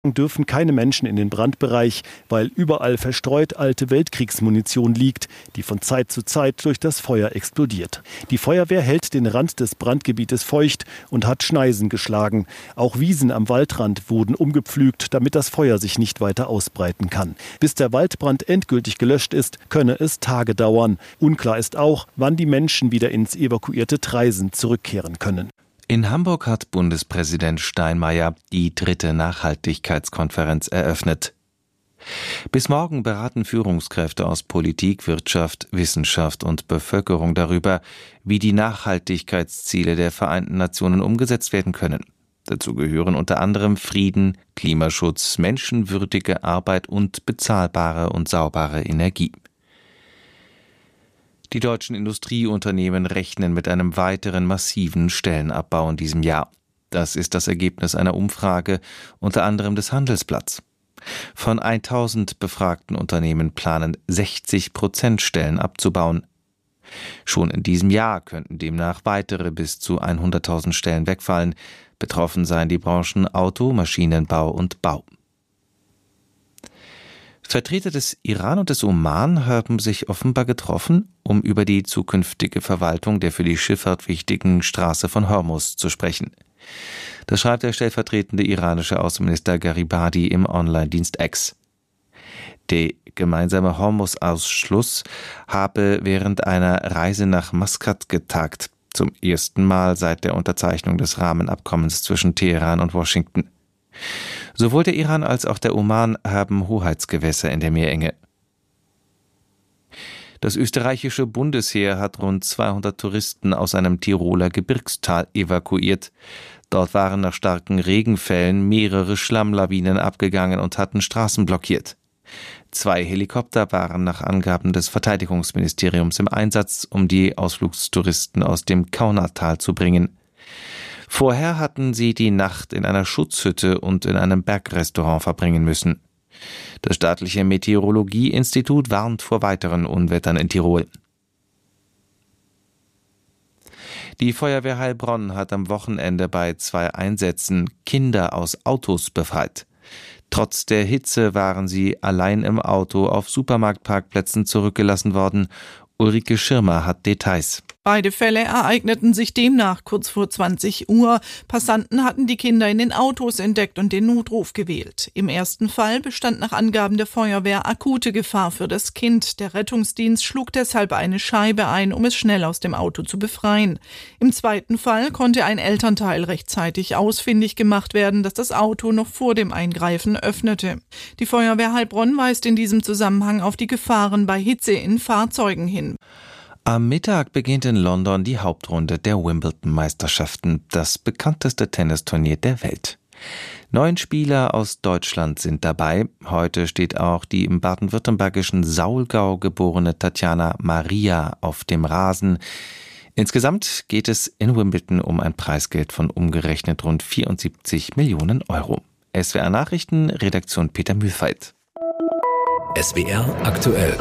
dürfen keine Menschen in den Brandbereich, weil überall verstreut alte Weltkriegsmunition liegt, die von Zeit zu Zeit durch das Feuer explodiert. Die Feuerwehr hält den Rand des Brandgebietes feucht und hat Schneisen geschlagen. Auch Wiesen am Waldrand wurden umgepflügt, damit das Feuer sich nicht weiter ausbreiten kann. Bis der Waldbrand endgültig gelöscht ist, könne es Tage dauern. Unklar ist auch, wann die Menschen wieder ins evakuierte Traisen zurückkehren können. In Hamburg hat Bundespräsident Steinmeier die 3. Nachhaltigkeitskonferenz eröffnet. Bis morgen beraten Führungskräfte aus Politik, Wirtschaft, Wissenschaft und Bevölkerung darüber, wie die Nachhaltigkeitsziele der Vereinten Nationen umgesetzt werden können. Dazu gehören unter anderem Frieden, Klimaschutz, menschenwürdige Arbeit und bezahlbare und saubere Energie. Die deutschen Industrieunternehmen rechnen mit einem weiteren massiven Stellenabbau in diesem Jahr. Das ist das Ergebnis einer Umfrage, unter anderem des Handelsblatts. Von 1000 befragten Unternehmen planen 60% Stellen abzubauen. Schon in diesem Jahr könnten demnach weitere bis zu 100.000 Stellen wegfallen. Betroffen seien die Branchen Auto, Maschinenbau und Bau. Vertreter des Iran und des Oman haben sich offenbar getroffen, um über die zukünftige Verwaltung der für die Schifffahrt wichtigen Straße von Hormuz zu sprechen. Das schreibt der stellvertretende iranische Außenminister Garibadi im Online-Dienst X. Der gemeinsame Hormuz-Ausschluss habe während einer Reise nach Maskat getagt, zum ersten Mal seit der Unterzeichnung des Rahmenabkommens zwischen Teheran und Washington. Sowohl der Iran als auch der Oman haben Hoheitsgewässer in der Meerenge. Das österreichische Bundesheer hat rund 200 Touristen aus einem Tiroler Gebirgstal evakuiert. Dort waren nach starken Regenfällen mehrere Schlammlawinen abgegangen und hatten Straßen blockiert. 2 Helikopter waren nach Angaben des Verteidigungsministeriums im Einsatz, um die Ausflugstouristen aus dem Kaunertal zu bringen. Vorher hatten sie die Nacht in einer Schutzhütte und in einem Bergrestaurant verbringen müssen. Das staatliche Meteorologieinstitut warnt vor weiteren Unwettern in Tirol. Die Feuerwehr Heilbronn hat am Wochenende bei 2 Einsätzen Kinder aus Autos befreit. Trotz der Hitze waren sie allein im Auto auf Supermarktparkplätzen zurückgelassen worden. Ulrike Schirmer hat Details. Beide Fälle ereigneten sich demnach kurz vor 20 Uhr. Passanten hatten die Kinder in den Autos entdeckt und den Notruf gewählt. Im ersten Fall bestand nach Angaben der Feuerwehr akute Gefahr für das Kind. Der Rettungsdienst schlug deshalb eine Scheibe ein, um es schnell aus dem Auto zu befreien. Im zweiten Fall konnte ein Elternteil rechtzeitig ausfindig gemacht werden, das das Auto noch vor dem Eingreifen öffnete. Die Feuerwehr Heilbronn weist in diesem Zusammenhang auf die Gefahren bei Hitze in Fahrzeugen hin. Am Mittag beginnt in London die Hauptrunde der Wimbledon-Meisterschaften, das bekannteste Tennisturnier der Welt. 9 Spieler aus Deutschland sind dabei. Heute steht auch die im baden-württembergischen Saulgau geborene Tatjana Maria auf dem Rasen. Insgesamt geht es in Wimbledon um ein Preisgeld von umgerechnet rund 74 Millionen Euro. SWR Nachrichten, Redaktion Peter Mühlfeit. SWR aktuell.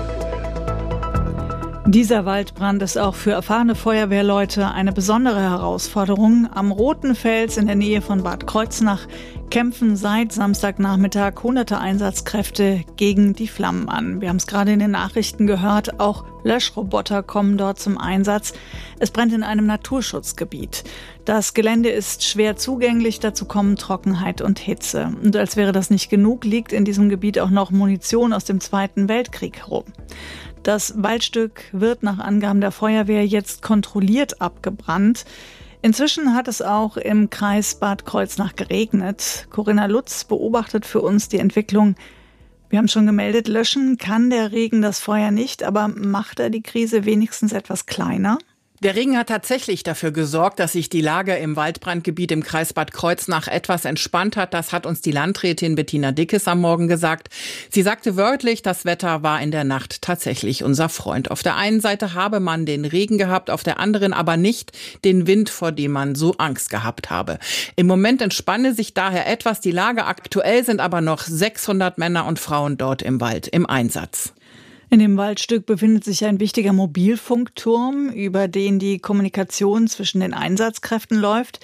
Dieser Waldbrand ist auch für erfahrene Feuerwehrleute eine besondere Herausforderung. Am Roten Fels in der Nähe von Bad Kreuznach kämpfen seit Samstagnachmittag hunderte Einsatzkräfte gegen die Flammen an. Wir haben es gerade in den Nachrichten gehört, auch Löschroboter kommen dort zum Einsatz. Es brennt in einem Naturschutzgebiet. Das Gelände ist schwer zugänglich, dazu kommen Trockenheit und Hitze. Und als wäre das nicht genug, liegt in diesem Gebiet auch noch Munition aus dem Zweiten Weltkrieg herum. Das Waldstück wird nach Angaben der Feuerwehr jetzt kontrolliert abgebrannt. Inzwischen hat es auch im Kreis Bad Kreuznach geregnet. Corinna Lutz beobachtet für uns die Entwicklung. Wir haben schon gemeldet, löschen kann der Regen das Feuer nicht, aber macht er die Krise wenigstens etwas kleiner? Der Regen hat tatsächlich dafür gesorgt, dass sich die Lage im Waldbrandgebiet im Kreis Bad Kreuznach etwas entspannt hat. Das hat uns die Landrätin Bettina Dickes am Morgen gesagt. Sie sagte wörtlich, das Wetter war in der Nacht tatsächlich unser Freund. Auf der einen Seite habe man den Regen gehabt, auf der anderen aber nicht den Wind, vor dem man so Angst gehabt habe. Im Moment entspanne sich daher etwas die Lage. Aktuell sind aber noch 600 Männer und Frauen dort im Wald im Einsatz. In dem Waldstück befindet sich ein wichtiger Mobilfunkturm, über den die Kommunikation zwischen den Einsatzkräften läuft.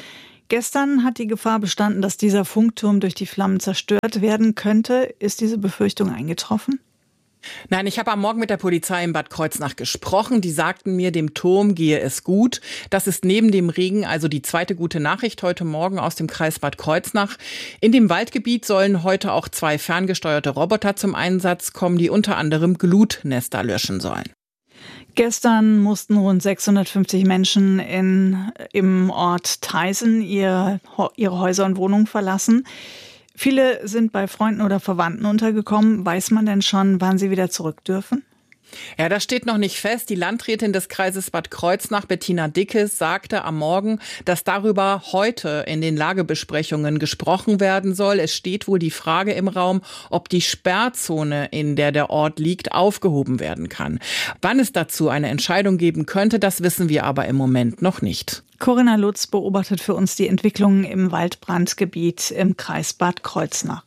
Gestern hat die Gefahr bestanden, dass dieser Funkturm durch die Flammen zerstört werden könnte. Ist diese Befürchtung eingetroffen? Nein, ich habe am Morgen mit der Polizei in Bad Kreuznach gesprochen. Die sagten mir, dem Turm gehe es gut. Das ist neben dem Regen also die zweite gute Nachricht heute Morgen aus dem Kreis Bad Kreuznach. In dem Waldgebiet sollen heute auch 2 ferngesteuerte Roboter zum Einsatz kommen, die unter anderem Glutnester löschen sollen. Gestern mussten rund 650 Menschen im Ort Theisen ihre Häuser und Wohnungen verlassen. Viele sind bei Freunden oder Verwandten untergekommen. Weiß man denn schon, wann sie wieder zurück dürfen? Ja, das steht noch nicht fest. Die Landrätin des Kreises Bad Kreuznach, Bettina Dickes, sagte am Morgen, dass darüber heute in den Lagebesprechungen gesprochen werden soll. Es steht wohl die Frage im Raum, ob die Sperrzone, in der Ort liegt, aufgehoben werden kann. Wann es dazu eine Entscheidung geben könnte, das wissen wir aber im Moment noch nicht. Corinna Lutz beobachtet für uns die Entwicklungen im Waldbrandgebiet im Kreis Bad Kreuznach.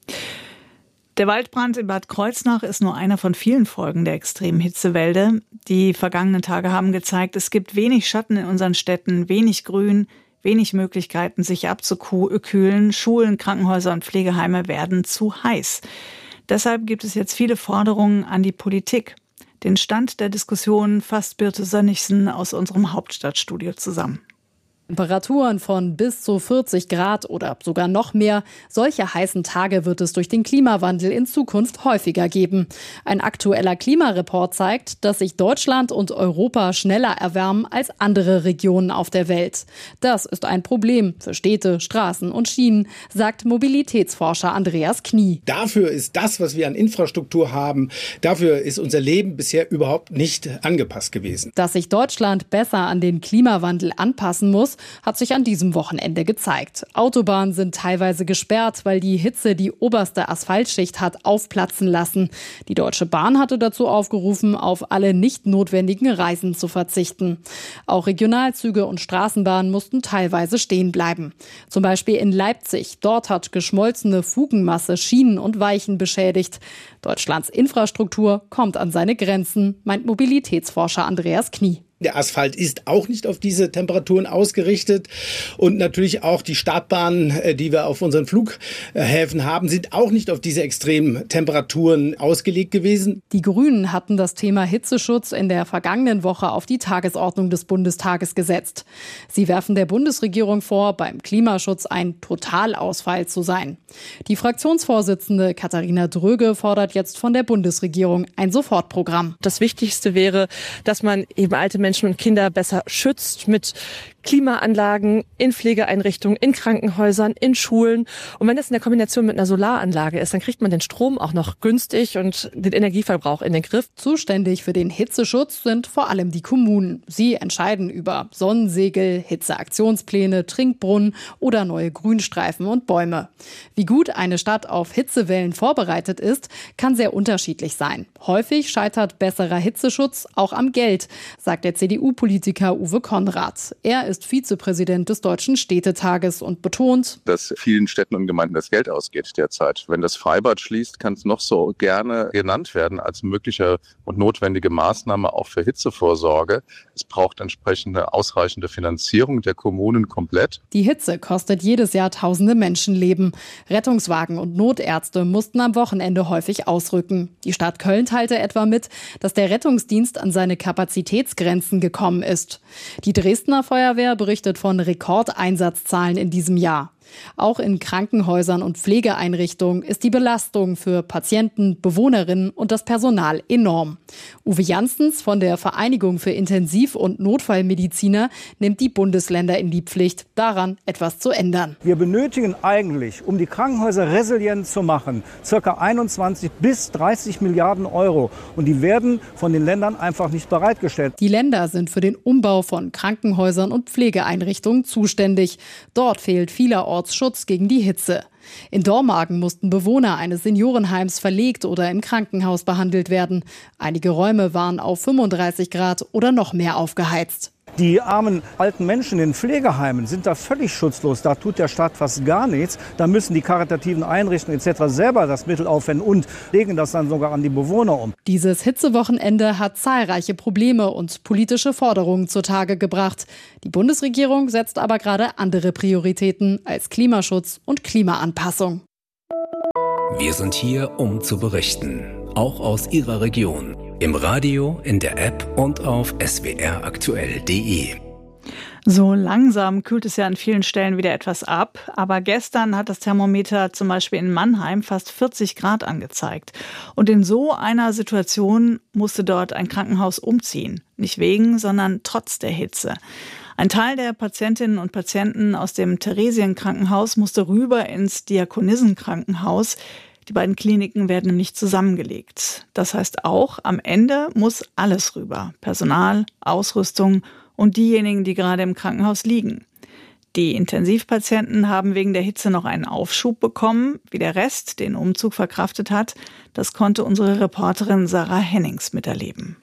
Der Waldbrand in Bad Kreuznach ist nur einer von vielen Folgen der extremen Hitzewelle. Die vergangenen Tage haben gezeigt, es gibt wenig Schatten in unseren Städten, wenig Grün, wenig Möglichkeiten, sich abzukühlen. Schulen, Krankenhäuser und Pflegeheime werden zu heiß. Deshalb gibt es jetzt viele Forderungen an die Politik. Den Stand der Diskussion fasst Birte Sönnigsen aus unserem Hauptstadtstudio zusammen. Temperaturen von bis zu 40 Grad oder sogar noch mehr. Solche heißen Tage wird es durch den Klimawandel in Zukunft häufiger geben. Ein aktueller Klimareport zeigt, dass sich Deutschland und Europa schneller erwärmen als andere Regionen auf der Welt. Das ist ein Problem für Städte, Straßen und Schienen, sagt Mobilitätsforscher Andreas Knie. Dafür ist das, was wir an Infrastruktur haben, dafür ist unser Leben bisher überhaupt nicht angepasst gewesen. Dass sich Deutschland besser an den Klimawandel anpassen muss, hat sich an diesem Wochenende gezeigt. Autobahnen sind teilweise gesperrt, weil die Hitze die oberste Asphaltschicht hat aufplatzen lassen. Die Deutsche Bahn hatte dazu aufgerufen, auf alle nicht notwendigen Reisen zu verzichten. Auch Regionalzüge und Straßenbahnen mussten teilweise stehen bleiben. Zum Beispiel in Leipzig. Dort hat geschmolzene Fugenmasse Schienen und Weichen beschädigt. Deutschlands Infrastruktur kommt an seine Grenzen, meint Mobilitätsforscher Andreas Knie. Der Asphalt ist auch nicht auf diese Temperaturen ausgerichtet und natürlich auch die Startbahnen, die wir auf unseren Flughäfen haben, sind auch nicht auf diese extremen Temperaturen ausgelegt gewesen. Die Grünen hatten das Thema Hitzeschutz in der vergangenen Woche auf die Tagesordnung des Bundestages gesetzt. Sie werfen der Bundesregierung vor, beim Klimaschutz ein Totalausfall zu sein. Die Fraktionsvorsitzende Katharina Dröge fordert jetzt von der Bundesregierung ein Sofortprogramm. Das Wichtigste wäre, dass man eben alte Menschen und Kinder besser schützt mit Klimaanlagen in Pflegeeinrichtungen, in Krankenhäusern, in Schulen. Und wenn das in der Kombination mit einer Solaranlage ist, dann kriegt man den Strom auch noch günstig und den Energieverbrauch in den Griff. Zuständig für den Hitzeschutz sind vor allem die Kommunen. Sie entscheiden über Sonnensegel, Hitzeaktionspläne, Trinkbrunnen oder neue Grünstreifen und Bäume. Wie gut eine Stadt auf Hitzewellen vorbereitet ist, kann sehr unterschiedlich sein. Häufig scheitert besserer Hitzeschutz auch am Geld, sagt der CDU-Politiker Uwe Konrad. Er ist Vizepräsident des Deutschen Städtetages und betont, dass vielen Städten und Gemeinden das Geld ausgeht derzeit. Wenn das Freibad schließt, kann es noch so gerne genannt werden als mögliche und notwendige Maßnahme auch für Hitzevorsorge. Es braucht entsprechende ausreichende Finanzierung der Kommunen komplett. Die Hitze kostet jedes Jahr tausende Menschenleben. Rettungswagen und Notärzte mussten am Wochenende häufig ausrücken. Die Stadt Köln teilte etwa mit, dass der Rettungsdienst an seine Kapazitätsgrenzen gekommen ist. Die Dresdner Feuerwehr berichtet von Rekordeinsatzzahlen in diesem Jahr. Auch in Krankenhäusern und Pflegeeinrichtungen ist die Belastung für Patienten, Bewohnerinnen und das Personal enorm. Uwe Janssens von der Vereinigung für Intensiv- und Notfallmediziner nimmt die Bundesländer in die Pflicht, daran etwas zu ändern. Wir benötigen eigentlich, um die Krankenhäuser resilient zu machen, ca. 21 bis 30 Milliarden Euro. Und die werden von den Ländern einfach nicht bereitgestellt. Die Länder sind für den Umbau von Krankenhäusern und Pflegeeinrichtungen zuständig. Dort fehlt vielerorts Schutz gegen die Hitze. In Dormagen mussten Bewohner eines Seniorenheims verlegt oder im Krankenhaus behandelt werden. Einige Räume waren auf 35 Grad oder noch mehr aufgeheizt. Die armen alten Menschen in den Pflegeheimen sind da völlig schutzlos. Da tut der Staat fast gar nichts. Da müssen die karitativen Einrichtungen etc. selber das Mittel aufwenden und legen das dann sogar an die Bewohner um. Dieses Hitzewochenende hat zahlreiche Probleme und politische Forderungen zutage gebracht. Die Bundesregierung setzt aber gerade andere Prioritäten als Klimaschutz und Klimaanpassung. Wir sind hier, um zu berichten. Auch aus Ihrer Region. Im Radio, in der App und auf swraktuell.de. So langsam kühlt es ja an vielen Stellen wieder etwas ab. Aber gestern hat das Thermometer zum Beispiel in Mannheim fast 40 Grad angezeigt. Und in so einer Situation musste dort ein Krankenhaus umziehen. Nicht wegen, sondern trotz der Hitze. Ein Teil der Patientinnen und Patienten aus dem Theresienkrankenhaus musste rüber ins Diakonissenkrankenhaus. Die beiden Kliniken werden nämlich zusammengelegt. Das heißt auch, am Ende muss alles rüber. Personal, Ausrüstung und diejenigen, die gerade im Krankenhaus liegen. Die Intensivpatienten haben wegen der Hitze noch einen Aufschub bekommen. Wie der Rest den Umzug verkraftet hat, das konnte unsere Reporterin Sarah Hennings miterleben.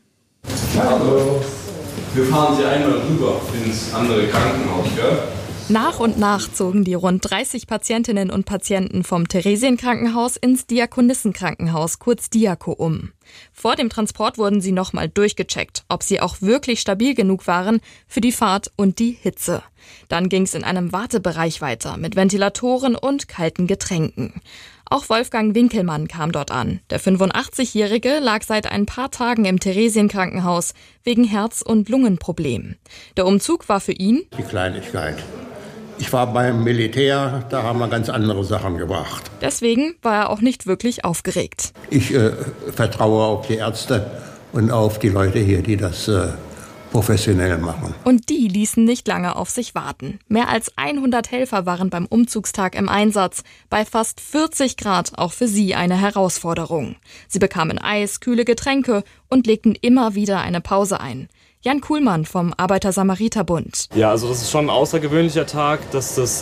Hallo. Wir fahren Sie einmal rüber ins andere Krankenhaus, gell? Nach und nach zogen die rund 30 Patientinnen und Patienten vom Theresienkrankenhaus ins Diakonissenkrankenhaus, kurz Diako, um. Vor dem Transport wurden sie nochmal durchgecheckt, ob sie auch wirklich stabil genug waren für die Fahrt und die Hitze. Dann ging es in einem Wartebereich weiter mit Ventilatoren und kalten Getränken. Auch Wolfgang Winkelmann kam dort an. Der 85-Jährige lag seit ein paar Tagen im Theresienkrankenhaus wegen Herz- und Lungenproblemen. Der Umzug war für ihn die Kleinigkeit. Ich war beim Militär, da haben wir ganz andere Sachen gebracht. Deswegen war er auch nicht wirklich aufgeregt. Ich vertraue auf die Ärzte und auf die Leute hier, die das professionell machen. Und die ließen nicht lange auf sich warten. Mehr als 100 Helfer waren beim Umzugstag im Einsatz. Bei fast 40 Grad auch für sie eine Herausforderung. Sie bekamen Eis, kühle Getränke und legten immer wieder eine Pause ein. Jan Kuhlmann vom Arbeiter-Samariter-Bund. Ja, also das ist schon ein außergewöhnlicher Tag, dass das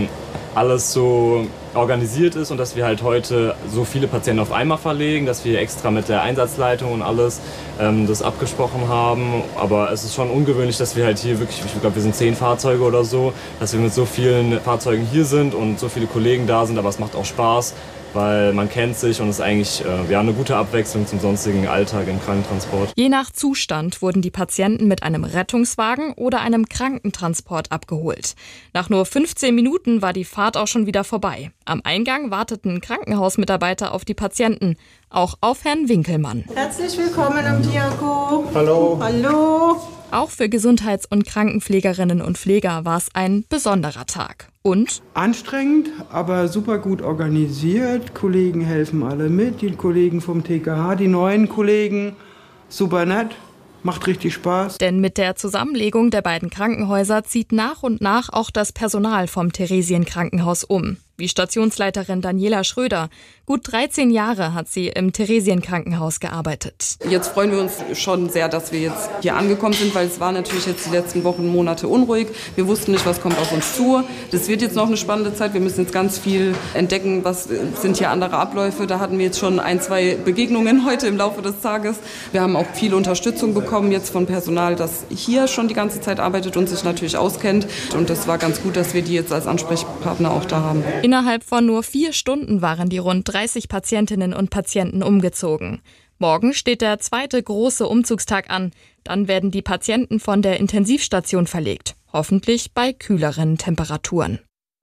alles so organisiert ist und dass wir halt heute so viele Patienten auf einmal verlegen, dass wir extra mit der Einsatzleitung und alles das abgesprochen haben. Aber es ist schon ungewöhnlich, dass wir halt hier wirklich, ich glaube, wir sind 10 Fahrzeuge oder so, dass wir mit so vielen Fahrzeugen hier sind und so viele Kollegen da sind, aber es macht auch Spaß, weil man kennt sich und es ist eigentlich eine gute Abwechslung zum sonstigen Alltag im Krankentransport. Je nach Zustand wurden die Patienten mit einem Rettungswagen oder einem Krankentransport abgeholt. Nach nur 15 Minuten war die Fahrt auch schon wieder vorbei. Am Eingang warteten Krankenhausmitarbeiter auf die Patienten, auch auf Herrn Winkelmann. Herzlich willkommen im Diako. Hallo. Hallo. Auch für Gesundheits- und Krankenpflegerinnen und Pfleger war es ein besonderer Tag. Und? Anstrengend, aber super gut organisiert. Kollegen helfen alle mit, die Kollegen vom TKH, die neuen Kollegen, super nett. Macht richtig Spaß. Denn mit der Zusammenlegung der beiden Krankenhäuser zieht nach und nach auch das Personal vom Theresienkrankenhaus um. Wie Stationsleiterin Daniela Schröder. Gut 13 Jahre hat sie im Theresienkrankenhaus gearbeitet. Jetzt freuen wir uns schon sehr, dass wir jetzt hier angekommen sind, weil es war natürlich jetzt die letzten Wochen, Monate unruhig. Wir wussten nicht, was kommt auf uns zu. Das wird jetzt noch eine spannende Zeit. Wir müssen jetzt ganz viel entdecken, was sind hier andere Abläufe. Da hatten wir jetzt schon 1, 2 Begegnungen heute im Laufe des Tages. Wir haben auch viel Unterstützung bekommen jetzt von Personal, das hier schon die ganze Zeit arbeitet und sich natürlich auskennt. Und das war ganz gut, dass wir die jetzt als Ansprechpartner auch da haben. Innerhalb von nur 4 Stunden waren die rund 30 Patientinnen und Patienten umgezogen. Morgen steht der zweite große Umzugstag an. Dann werden die Patienten von der Intensivstation verlegt. Hoffentlich bei kühleren Temperaturen.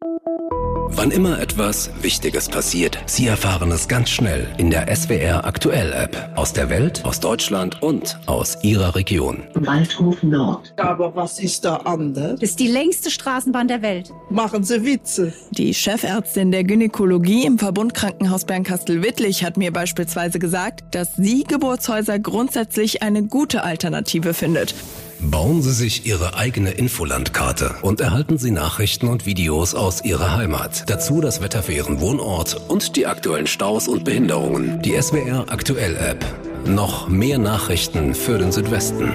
Wann immer etwas Wichtiges passiert, Sie erfahren es ganz schnell in der SWR Aktuell App. Aus der Welt, aus Deutschland und aus Ihrer Region. Waldhof Nord. Aber was ist da anders? Das ist die längste Straßenbahn der Welt. Machen Sie Witze. Die Chefärztin der Gynäkologie im Verbundkrankenhaus Bernkastel-Wittlich hat mir beispielsweise gesagt, dass sie Geburtshäuser grundsätzlich eine gute Alternative findet. Bauen Sie sich Ihre eigene Infolandkarte und erhalten Sie Nachrichten und Videos aus Ihrer Heimat. Dazu das Wetter für Ihren Wohnort und die aktuellen Staus und Behinderungen. Die SWR Aktuell App. Noch mehr Nachrichten für den Südwesten.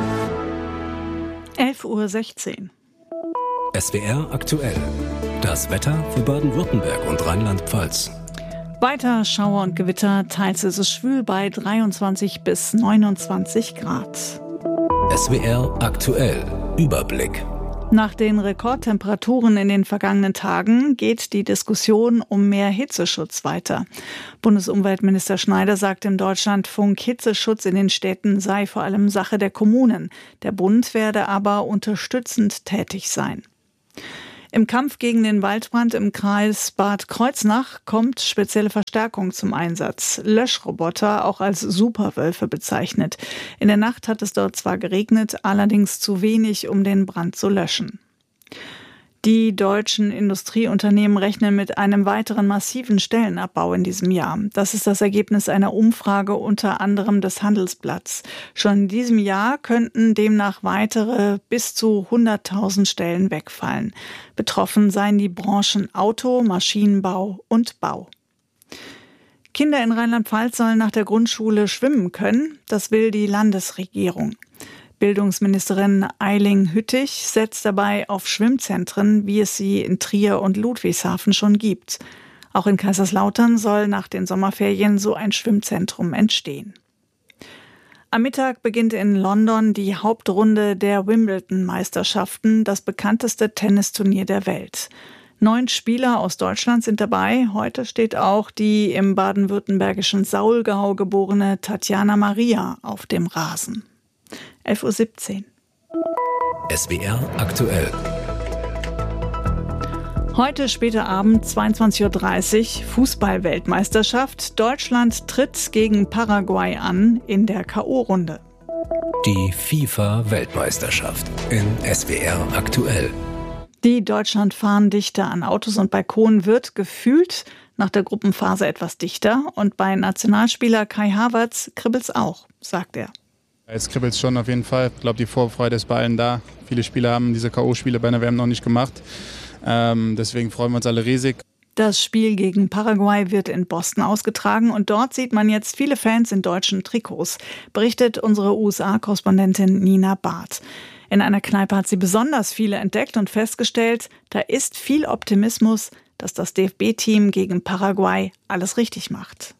11:16 Uhr. SWR Aktuell. Das Wetter für Baden-Württemberg und Rheinland-Pfalz. Weiter Schauer und Gewitter, teils ist es schwül bei 23 bis 29 Grad. SWR Aktuell. Überblick. Nach den Rekordtemperaturen in den vergangenen Tagen geht die Diskussion um mehr Hitzeschutz weiter. Bundesumweltminister Schneider sagt im Deutschlandfunk, Hitzeschutz in den Städten sei vor allem Sache der Kommunen. Der Bund werde aber unterstützend tätig sein. Im Kampf gegen den Waldbrand im Kreis Bad Kreuznach kommt spezielle Verstärkung zum Einsatz. Löschroboter, auch als Superwölfe bezeichnet. In der Nacht hat es dort zwar geregnet, allerdings zu wenig, um den Brand zu löschen. Die deutschen Industrieunternehmen rechnen mit einem weiteren massiven Stellenabbau in diesem Jahr. Das ist das Ergebnis einer Umfrage unter anderem des Handelsblatts. Schon in diesem Jahr könnten demnach weitere bis zu 100.000 Stellen wegfallen. Betroffen seien die Branchen Auto, Maschinenbau und Bau. Kinder in Rheinland-Pfalz sollen nach der Grundschule schwimmen können. Das will die Landesregierung. Bildungsministerin Eiling-Hüttich setzt dabei auf Schwimmzentren, wie es sie in Trier und Ludwigshafen schon gibt. Auch in Kaiserslautern soll nach den Sommerferien so ein Schwimmzentrum entstehen. Am Mittag beginnt in London die Hauptrunde der Wimbledon-Meisterschaften, das bekannteste Tennisturnier der Welt. 9 Spieler aus Deutschland sind dabei. Heute steht auch die im baden-württembergischen Saulgau geborene Tatjana Maria auf dem Rasen. 11:17 Uhr. SWR aktuell. Heute später Abend 22:30 Uhr Fußball-Weltmeisterschaft. Deutschland tritt gegen Paraguay an in der K.O.-Runde. Die FIFA-Weltmeisterschaft in SWR aktuell. Die Deutschlandfahnendichte an Autos und Balkonen wird gefühlt nach der Gruppenphase etwas dichter. Und bei Nationalspieler Kai Havertz kribbelt's auch, sagt er. Jetzt kribbelt es schon auf jeden Fall. Ich glaube, die Vorfreude ist bei allen da. Viele Spieler haben diese K.O.-Spiele bei einer WM noch nicht gemacht. Deswegen freuen wir uns alle riesig. Das Spiel gegen Paraguay wird in Boston ausgetragen und dort sieht man jetzt viele Fans in deutschen Trikots, berichtet unsere USA-Korrespondentin Nina Barth. In einer Kneipe hat sie besonders viele entdeckt und festgestellt, da ist viel Optimismus, dass das DFB-Team gegen Paraguay alles richtig macht.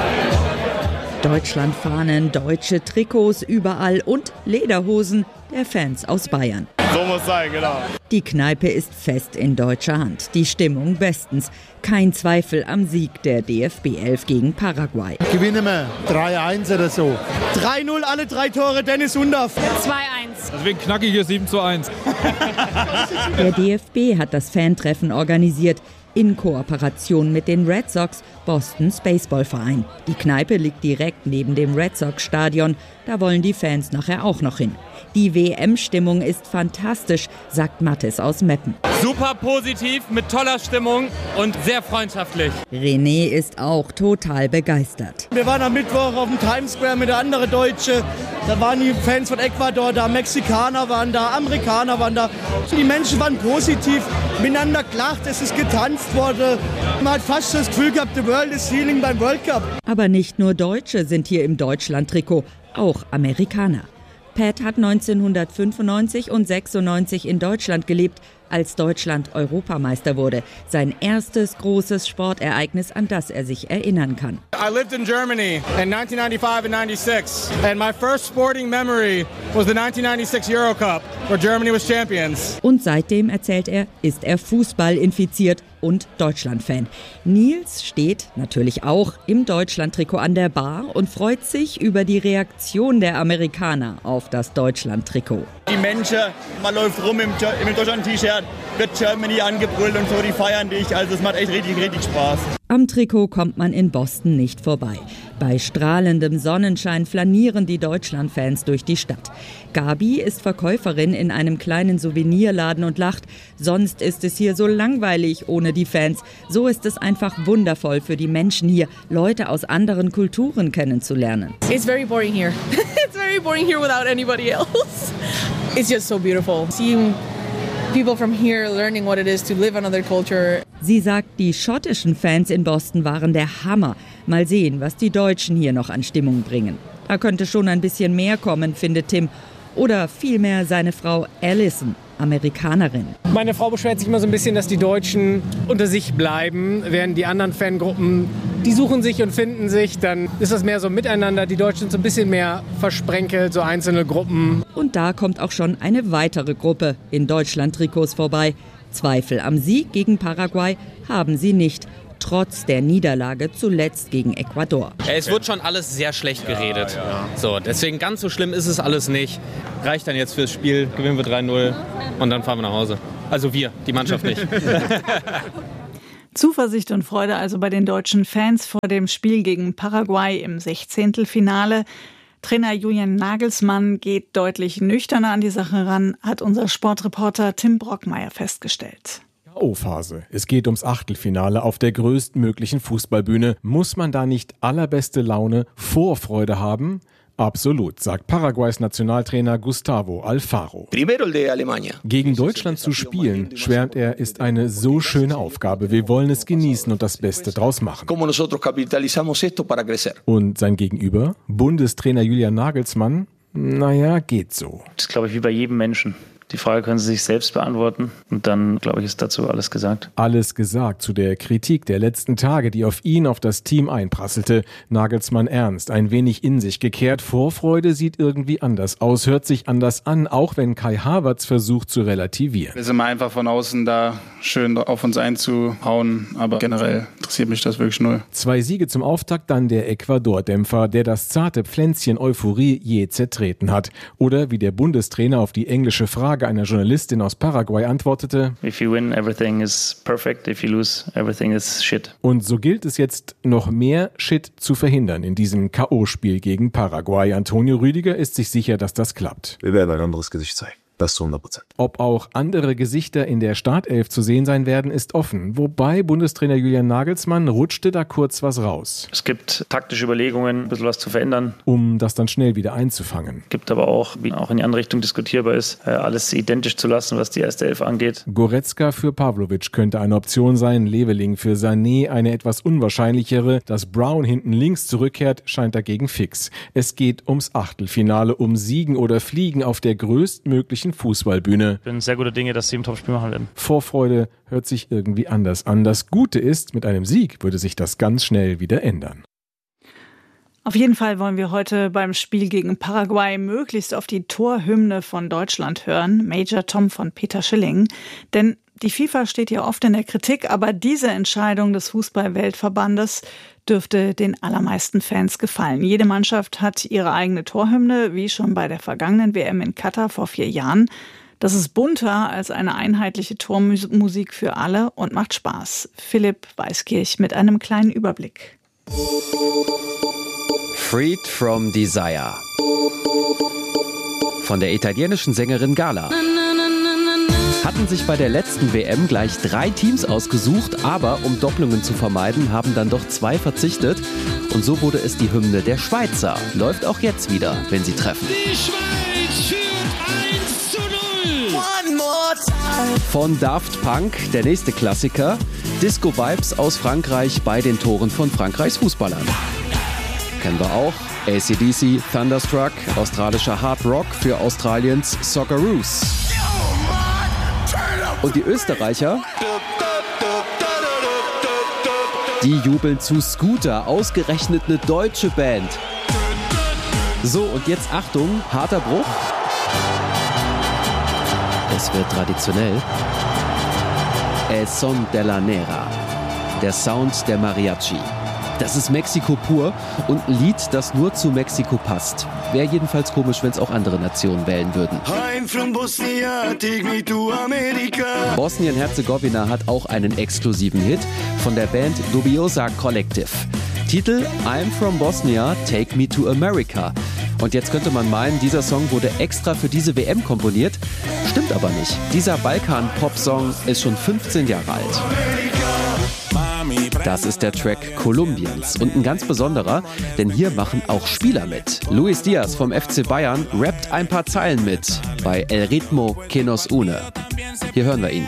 Deutschlandfahnen, deutsche Trikots überall und Lederhosen der Fans aus Bayern. So muss sein, genau. Die Kneipe ist fest in deutscher Hand. Die Stimmung bestens. Kein Zweifel am Sieg der DFB-11 gegen Paraguay. Gewinnen wir 3-1 oder so. 3-0, alle 3 Tore, Dennis Hundorf. 2-1. Deswegen knackige 7:1. Der DFB hat das Fantreffen organisiert. In Kooperation mit den Red Sox, Bostons Baseballverein. Die Kneipe liegt direkt neben dem Red Sox-Stadion. Da wollen die Fans nachher auch noch hin. Die WM-Stimmung ist fantastisch, sagt Mathis aus Meppen. Super positiv, mit toller Stimmung und sehr freundschaftlich. René ist auch total begeistert. Wir waren am Mittwoch auf dem Times Square mit der anderen Deutsche. Da waren die Fans von Ecuador da, Mexikaner waren da, Amerikaner waren da. Die Menschen waren positiv, miteinander gelacht, es ist getanzt worden. Man hat fast das Gefühl gehabt, the world is healing beim World Cup. Aber nicht nur Deutsche sind hier im Deutschland-Trikot, auch Amerikaner. Pat hat 1995 und 96 in Deutschland gelebt, als Deutschland Europameister wurde. Sein erstes großes Sportereignis, an das er sich erinnern kann. I lived in Germany in 1995 and 96. And my first sporting memory was the 1996 Euro Cup, where Germany was champions. Und seitdem, erzählt er, ist er Fußball infiziert und Deutschland-Fan. Nils steht natürlich auch im Deutschland-Trikot an der Bar und freut sich über die Reaktion der Amerikaner auf das Deutschland-Trikot. Die Menschen, man läuft rum im Deutschland-T-Shirt, wird Germany angebrüllt und so, die feiern dich. Also es macht echt richtig Spaß. Am Trikot kommt man in Boston nicht vorbei. Bei strahlendem Sonnenschein flanieren die Deutschland-Fans durch die Stadt. Gabi ist Verkäuferin in einem kleinen Souvenirladen und lacht. Sonst ist es hier so langweilig ohne die Fans. So ist es einfach wundervoll für die Menschen hier, Leute aus anderen Kulturen kennenzulernen. It's very boring here. It's very boring here without anybody else. It's just so beautiful. Seeing people from here learning what it is to live another culture. Sie sagt, die schottischen Fans in Boston waren der Hammer. Mal sehen, was die Deutschen hier noch an Stimmung bringen. Da könnte schon ein bisschen mehr kommen, findet Tim. Oder vielmehr seine Frau Alison, Amerikanerin. Meine Frau beschwert sich immer so ein bisschen, dass die Deutschen unter sich bleiben, während die anderen Fangruppen die suchen sich und finden sich, dann ist das mehr so miteinander. Die Deutschen sind so ein bisschen mehr versprenkelt, so einzelne Gruppen. Und da kommt auch schon eine weitere Gruppe in Deutschland-Trikots vorbei. Zweifel am Sieg gegen Paraguay haben sie nicht. Trotz der Niederlage zuletzt gegen Ecuador. Es wird schon alles sehr schlecht geredet. Ja. So, deswegen ganz so schlimm ist es alles nicht. Reicht dann jetzt fürs Spiel, gewinnen wir 3-0 und dann fahren wir nach Hause. Also wir, die Mannschaft nicht. Zuversicht und Freude also bei den deutschen Fans vor dem Spiel gegen Paraguay im 16. Finale. Trainer Julian Nagelsmann geht deutlich nüchterner an die Sache ran, hat unser Sportreporter Tim Brockmeier festgestellt. K.O.-Phase. Es geht ums Achtelfinale auf der größtmöglichen Fußballbühne. Muss man da nicht allerbeste Laune, Vorfreude haben? Absolut, sagt Paraguays Nationaltrainer Gustavo Alfaro. Gegen Deutschland zu spielen, schwärmt er, ist eine so schöne Aufgabe. Wir wollen es genießen und das Beste draus machen. Und sein Gegenüber, Bundestrainer Julian Nagelsmann, naja, geht so. Das ist, glaube ich, wie bei jedem Menschen. Die Frage können Sie sich selbst beantworten und dann, glaube ich, ist dazu alles gesagt. Alles gesagt zu der Kritik der letzten Tage, die auf ihn, auf das Team einprasselte. Nagelsmann ernst, ein wenig in sich gekehrt. Vorfreude sieht irgendwie anders aus, hört sich anders an, auch wenn Kai Havertz versucht zu relativieren. Wir sind mal einfach von außen da schön auf uns einzuhauen, aber generell interessiert mich das wirklich null. 2 Siege zum Auftakt, dann der Ecuador-Dämpfer, der das zarte Pflänzchen Euphorie je zertreten hat. Oder wie der Bundestrainer auf die englische Frage einer Journalistin aus Paraguay antwortete: If you win, everything is perfect. If you lose, everything is shit. Und so gilt es jetzt, noch mehr Shit zu verhindern in diesem K.O.-Spiel gegen Paraguay. Antonio Rüdiger ist sich sicher, dass das klappt. Wir werden ein anderes Gesicht zeigen. Das zu 100%. Ob auch andere Gesichter in der Startelf zu sehen sein werden, ist offen. Wobei Bundestrainer Julian Nagelsmann rutschte da kurz was raus. Es gibt taktische Überlegungen, ein bisschen was zu verändern. Um das dann schnell wieder einzufangen. Es gibt aber auch, wie auch in die andere Richtung diskutierbar ist, alles identisch zu lassen, was die erste Elf angeht. Goretzka für Pavlovic könnte eine Option sein, Leveling für Sané eine etwas unwahrscheinlichere. Dass Brown hinten links zurückkehrt, scheint dagegen fix. Es geht ums Achtelfinale, um Siegen oder Fliegen auf der größtmöglichen Fußballbühne. Ich bin sehr gute Dinge, dass sie im Topspiel machen werden. Vorfreude hört sich irgendwie anders an. Das Gute ist, mit einem Sieg würde sich das ganz schnell wieder ändern. Auf jeden Fall wollen wir heute beim Spiel gegen Paraguay möglichst auf die Torhymne von Deutschland hören, Major Tom von Peter Schilling. Denn die FIFA steht ja oft in der Kritik, aber diese Entscheidung des Fußball-Weltverbandes dürfte den allermeisten Fans gefallen. Jede Mannschaft hat ihre eigene Torhymne, wie schon bei der vergangenen WM in Katar vor 4 Jahren. Das ist bunter als eine einheitliche Tormusik für alle und macht Spaß. Philipp Weiskirch mit einem kleinen Überblick. Freed from Desire von der italienischen Sängerin Gala. Hatten sich bei der letzten WM gleich 3 Teams ausgesucht, aber um Doppelungen zu vermeiden, haben dann doch 2 verzichtet. Und so wurde es die Hymne der Schweizer. Läuft auch jetzt wieder, wenn sie treffen. Die Schweiz führt 1:0. One more time. Von Daft Punk, der nächste Klassiker. Disco-Vibes aus Frankreich bei den Toren von Frankreichs Fußballern. Kennen wir auch. AC/DC, Thunderstruck, australischer Hard Rock für Australiens Socceroos. Und die Österreicher, die jubeln zu Scooter, ausgerechnet eine deutsche Band. So, und jetzt Achtung, harter Bruch. Es wird traditionell. Es son de la Nera, der Sound der Mariachi. Das ist Mexiko pur und ein Lied, das nur zu Mexiko passt. Wäre jedenfalls komisch, wenn es auch andere Nationen wählen würden. Bosnien-Herzegowina hat auch einen exklusiven Hit von der Band Dubiosa Collective. Titel I'm from Bosnia, Take Me to America. Und jetzt könnte man meinen, dieser Song wurde extra für diese WM komponiert. Stimmt aber nicht. Dieser Balkan-Pop-Song ist schon 15 Jahre alt. Das ist der Track Kolumbiens und ein ganz besonderer, denn hier machen auch Spieler mit. Luis Diaz vom FC Bayern rappt ein paar Zeilen mit bei El Ritmo que nos une. Hier hören wir ihn.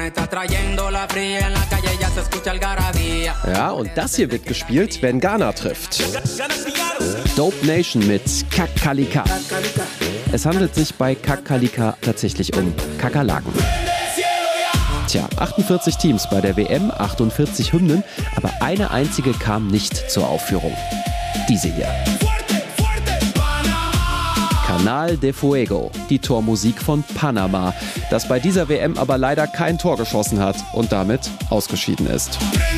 Ja, und das hier wird gespielt, wenn Ghana trifft. Dope Nation mit Kakalika. Es handelt sich bei Kakalika tatsächlich um Kakerlaken. Tja, 48 Teams bei der WM, 48 Hymnen, aber eine einzige kam nicht zur Aufführung. Diese hier. Canal de Fuego, die Tormusik von Panama, das bei dieser WM aber leider kein Tor geschossen hat und damit ausgeschieden ist.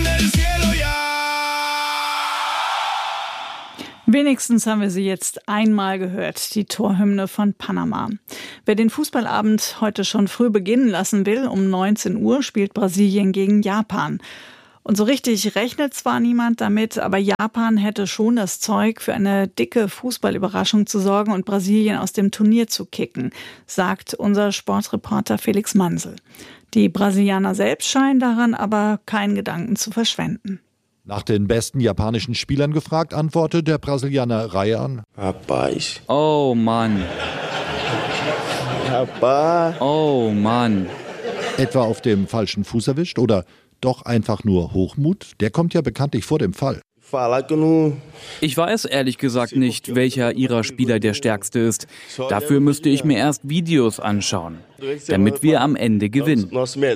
Wenigstens haben wir sie jetzt einmal gehört, die Torhymne von Panama. Wer den Fußballabend heute schon früh beginnen lassen will, um 19 Uhr spielt Brasilien gegen Japan. Und so richtig rechnet zwar niemand damit, aber Japan hätte schon das Zeug, für eine dicke Fußballüberraschung zu sorgen und Brasilien aus dem Turnier zu kicken, sagt unser Sportreporter Felix Mansel. Die Brasilianer selbst scheinen daran aber keinen Gedanken zu verschwenden. Nach den besten japanischen Spielern gefragt, antwortet der Brasilianer Ryan. Rapaz. Oh Mann. Rapaz. Oh Mann. Etwa auf dem falschen Fuß erwischt oder doch einfach nur Hochmut? Der kommt ja bekanntlich vor dem Fall. Ich weiß ehrlich gesagt nicht, welcher ihrer Spieler der stärkste ist. Dafür müsste ich mir erst Videos anschauen, damit wir am Ende gewinnen.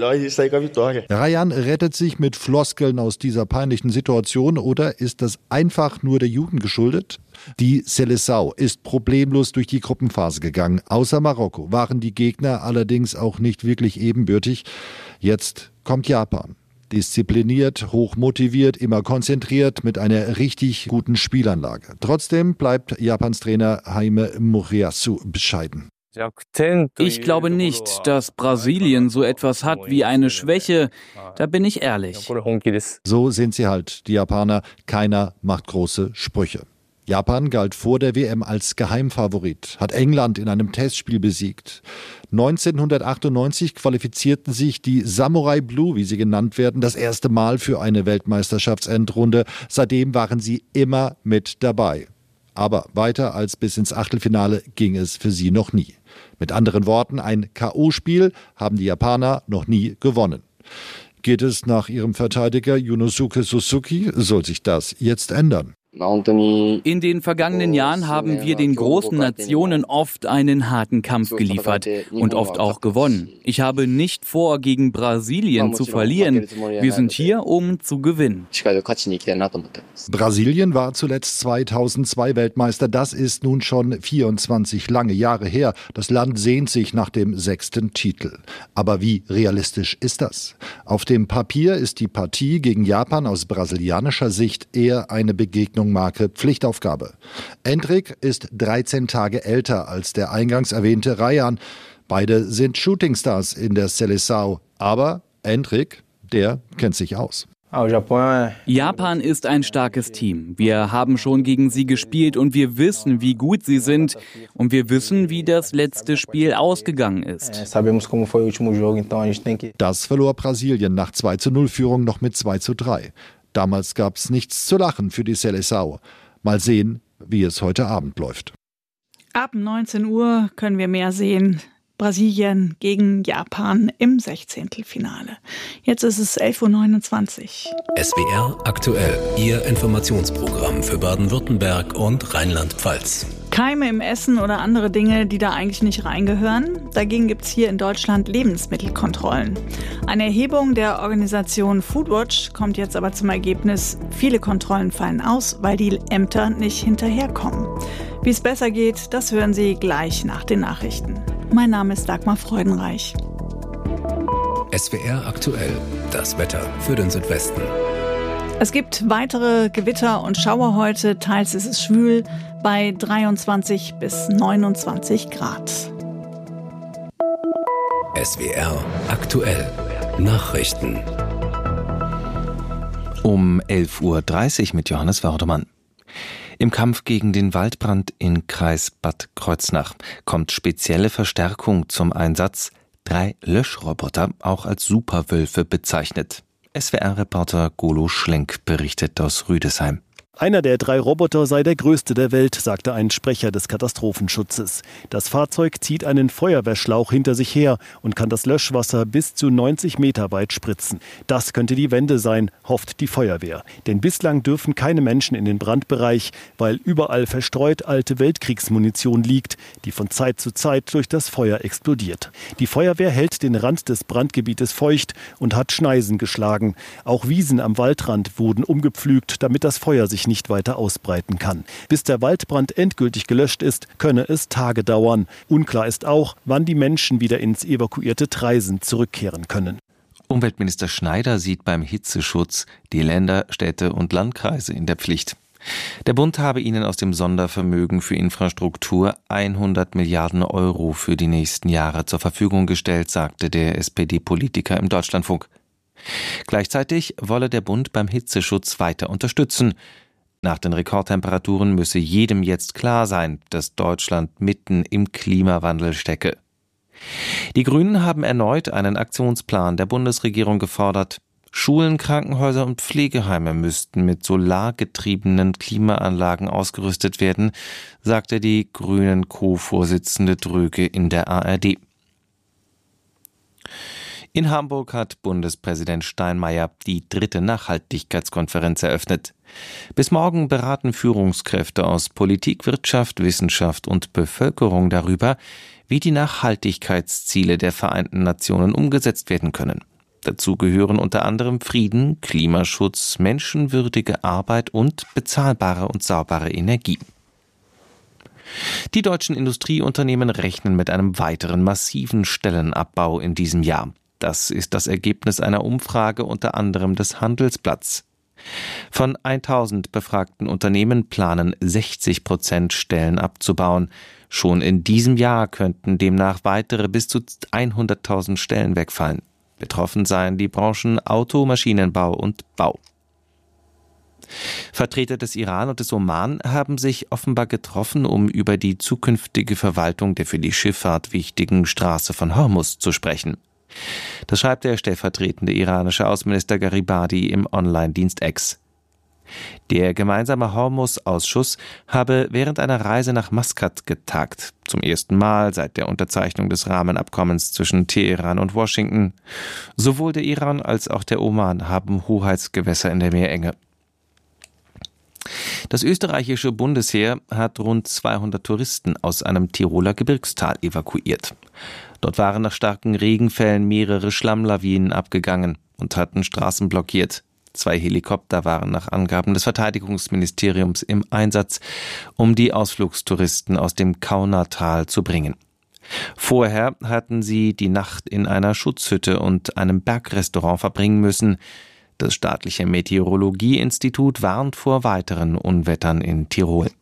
Ryan rettet sich mit Floskeln aus dieser peinlichen Situation oder ist das einfach nur der Jugend geschuldet? Die Seleção ist problemlos durch die Gruppenphase gegangen. Außer Marokko waren die Gegner allerdings auch nicht wirklich ebenbürtig. Jetzt kommt Japan. Diszipliniert, hochmotiviert, immer konzentriert mit einer richtig guten Spielanlage. Trotzdem bleibt Japans Trainer Jaime Moriyasu bescheiden. Ich glaube nicht, dass Brasilien so etwas hat wie eine Schwäche. Da bin ich ehrlich. So sind sie halt, die Japaner. Keiner macht große Sprüche. Japan galt vor der WM als Geheimfavorit, hat England in einem Testspiel besiegt. 1998 qualifizierten sich die Samurai Blue, wie sie genannt werden, das erste Mal für eine Weltmeisterschaftsendrunde. Seitdem waren sie immer mit dabei. Aber weiter als bis ins Achtelfinale ging es für sie noch nie. Mit anderen Worten, ein K.O.-Spiel haben die Japaner noch nie gewonnen. Geht es nach ihrem Verteidiger Yunosuke Suzuki, soll sich das jetzt ändern. In den vergangenen Jahren haben wir den großen Nationen oft einen harten Kampf geliefert und oft auch gewonnen. Ich habe nicht vor, gegen Brasilien zu verlieren. Wir sind hier, um zu gewinnen. Brasilien war zuletzt 2002 Weltmeister. Das ist nun schon 24 lange Jahre her. Das Land sehnt sich nach dem 6. Titel. Aber wie realistisch ist das? Auf dem Papier ist die Partie gegen Japan aus brasilianischer Sicht eher eine Begegnung Marke Pflichtaufgabe. Endrick ist 13 Tage älter als der eingangs erwähnte Ryan. Beide sind Shootingstars in der Seleção. Aber Endrick, der kennt sich aus. Japan ist ein starkes Team. Wir haben schon gegen sie gespielt und wir wissen, wie gut sie sind. Und wir wissen, wie das letzte Spiel ausgegangen ist. Das verlor Brasilien nach 2:0-Führung noch mit 2:3. Damals gab es nichts zu lachen für die Seleção. Mal sehen, wie es heute Abend läuft. Ab 19 Uhr können wir mehr sehen. Brasilien gegen Japan im 16. Finale. Jetzt ist es 11:29 Uhr. SWR aktuell, Ihr Informationsprogramm für Baden-Württemberg und Rheinland-Pfalz. Keime im Essen oder andere Dinge, die da eigentlich nicht reingehören. Dagegen gibt es hier in Deutschland Lebensmittelkontrollen. Eine Erhebung der Organisation Foodwatch kommt jetzt aber zum Ergebnis, viele Kontrollen fallen aus, weil die Ämter nicht hinterherkommen. Wie es besser geht, das hören Sie gleich nach den Nachrichten. Mein Name ist Dagmar Freudenreich. SWR aktuell, das Wetter für den Südwesten. Es gibt weitere Gewitter und Schauer heute. Teils ist es schwül bei 23 bis 29 Grad. SWR aktuell, Nachrichten. Um 11:30 Uhr mit Johannes Wördemann. Im Kampf gegen den Waldbrand in Kreis Bad Kreuznach kommt spezielle Verstärkung zum Einsatz. 3 Löschroboter, auch als Superwölfe bezeichnet. SWR-Reporter Golo Schlenk berichtet aus Rüdesheim. Einer der 3 Roboter sei der größte der Welt, sagte ein Sprecher des Katastrophenschutzes. Das Fahrzeug zieht einen Feuerwehrschlauch hinter sich her und kann das Löschwasser bis zu 90 Meter weit spritzen. Das könnte die Wende sein, hofft die Feuerwehr. Denn bislang dürfen keine Menschen in den Brandbereich, weil überall verstreut alte Weltkriegsmunition liegt, die von Zeit zu Zeit durch das Feuer explodiert. Die Feuerwehr hält den Rand des Brandgebietes feucht und hat Schneisen geschlagen. Auch Wiesen am Waldrand wurden umgepflügt, damit das Feuer sich nicht weiter ausbreiten kann. Bis der Waldbrand endgültig gelöscht ist, könne es Tage dauern. Unklar ist auch, wann die Menschen wieder ins evakuierte Traisen zurückkehren können. Umweltminister Schneider sieht beim Hitzeschutz die Länder, Städte und Landkreise in der Pflicht. Der Bund habe ihnen aus dem Sondervermögen für Infrastruktur 100 Milliarden Euro für die nächsten Jahre zur Verfügung gestellt, sagte der SPD-Politiker im Deutschlandfunk. Gleichzeitig wolle der Bund beim Hitzeschutz weiter unterstützen. Nach den Rekordtemperaturen müsse jedem jetzt klar sein, dass Deutschland mitten im Klimawandel stecke. Die Grünen haben erneut einen Aktionsplan der Bundesregierung gefordert. Schulen, Krankenhäuser und Pflegeheime müssten mit solargetriebenen Klimaanlagen ausgerüstet werden, sagte die Grünen Co-Vorsitzende Dröge in der ARD. In Hamburg hat Bundespräsident Steinmeier die 3. Nachhaltigkeitskonferenz eröffnet. Bis morgen beraten Führungskräfte aus Politik, Wirtschaft, Wissenschaft und Bevölkerung darüber, wie die Nachhaltigkeitsziele der Vereinten Nationen umgesetzt werden können. Dazu gehören unter anderem Frieden, Klimaschutz, menschenwürdige Arbeit und bezahlbare und saubere Energie. Die deutschen Industrieunternehmen rechnen mit einem weiteren massiven Stellenabbau in diesem Jahr. Das ist das Ergebnis einer Umfrage unter anderem des Handelsblatts. Von 1000 befragten Unternehmen planen 60% Stellen abzubauen. Schon in diesem Jahr könnten demnach weitere bis zu 100.000 Stellen wegfallen. Betroffen seien die Branchen Auto, Maschinenbau und Bau. Vertreter des Iran und des Oman haben sich offenbar getroffen, um über die zukünftige Verwaltung der für die Schifffahrt wichtigen Straße von Hormuz zu sprechen. Das schreibt der stellvertretende iranische Außenminister Garibadi im Online-Dienst X. Der gemeinsame Hormuz-Ausschuss habe während einer Reise nach Maskat getagt, zum ersten Mal seit der Unterzeichnung des Rahmenabkommens zwischen Teheran und Washington. Sowohl der Iran als auch der Oman haben Hoheitsgewässer in der Meerenge. Das österreichische Bundesheer hat rund 200 Touristen aus einem Tiroler Gebirgstal evakuiert. Dort waren nach starken Regenfällen mehrere Schlammlawinen abgegangen und hatten Straßen blockiert. 2 Helikopter waren nach Angaben des Verteidigungsministeriums im Einsatz, um die Ausflugstouristen aus dem Kaunertal zu bringen. Vorher hatten sie die Nacht in einer Schutzhütte und einem Bergrestaurant verbringen müssen. Das staatliche Meteorologieinstitut warnt vor weiteren Unwettern in Tirol.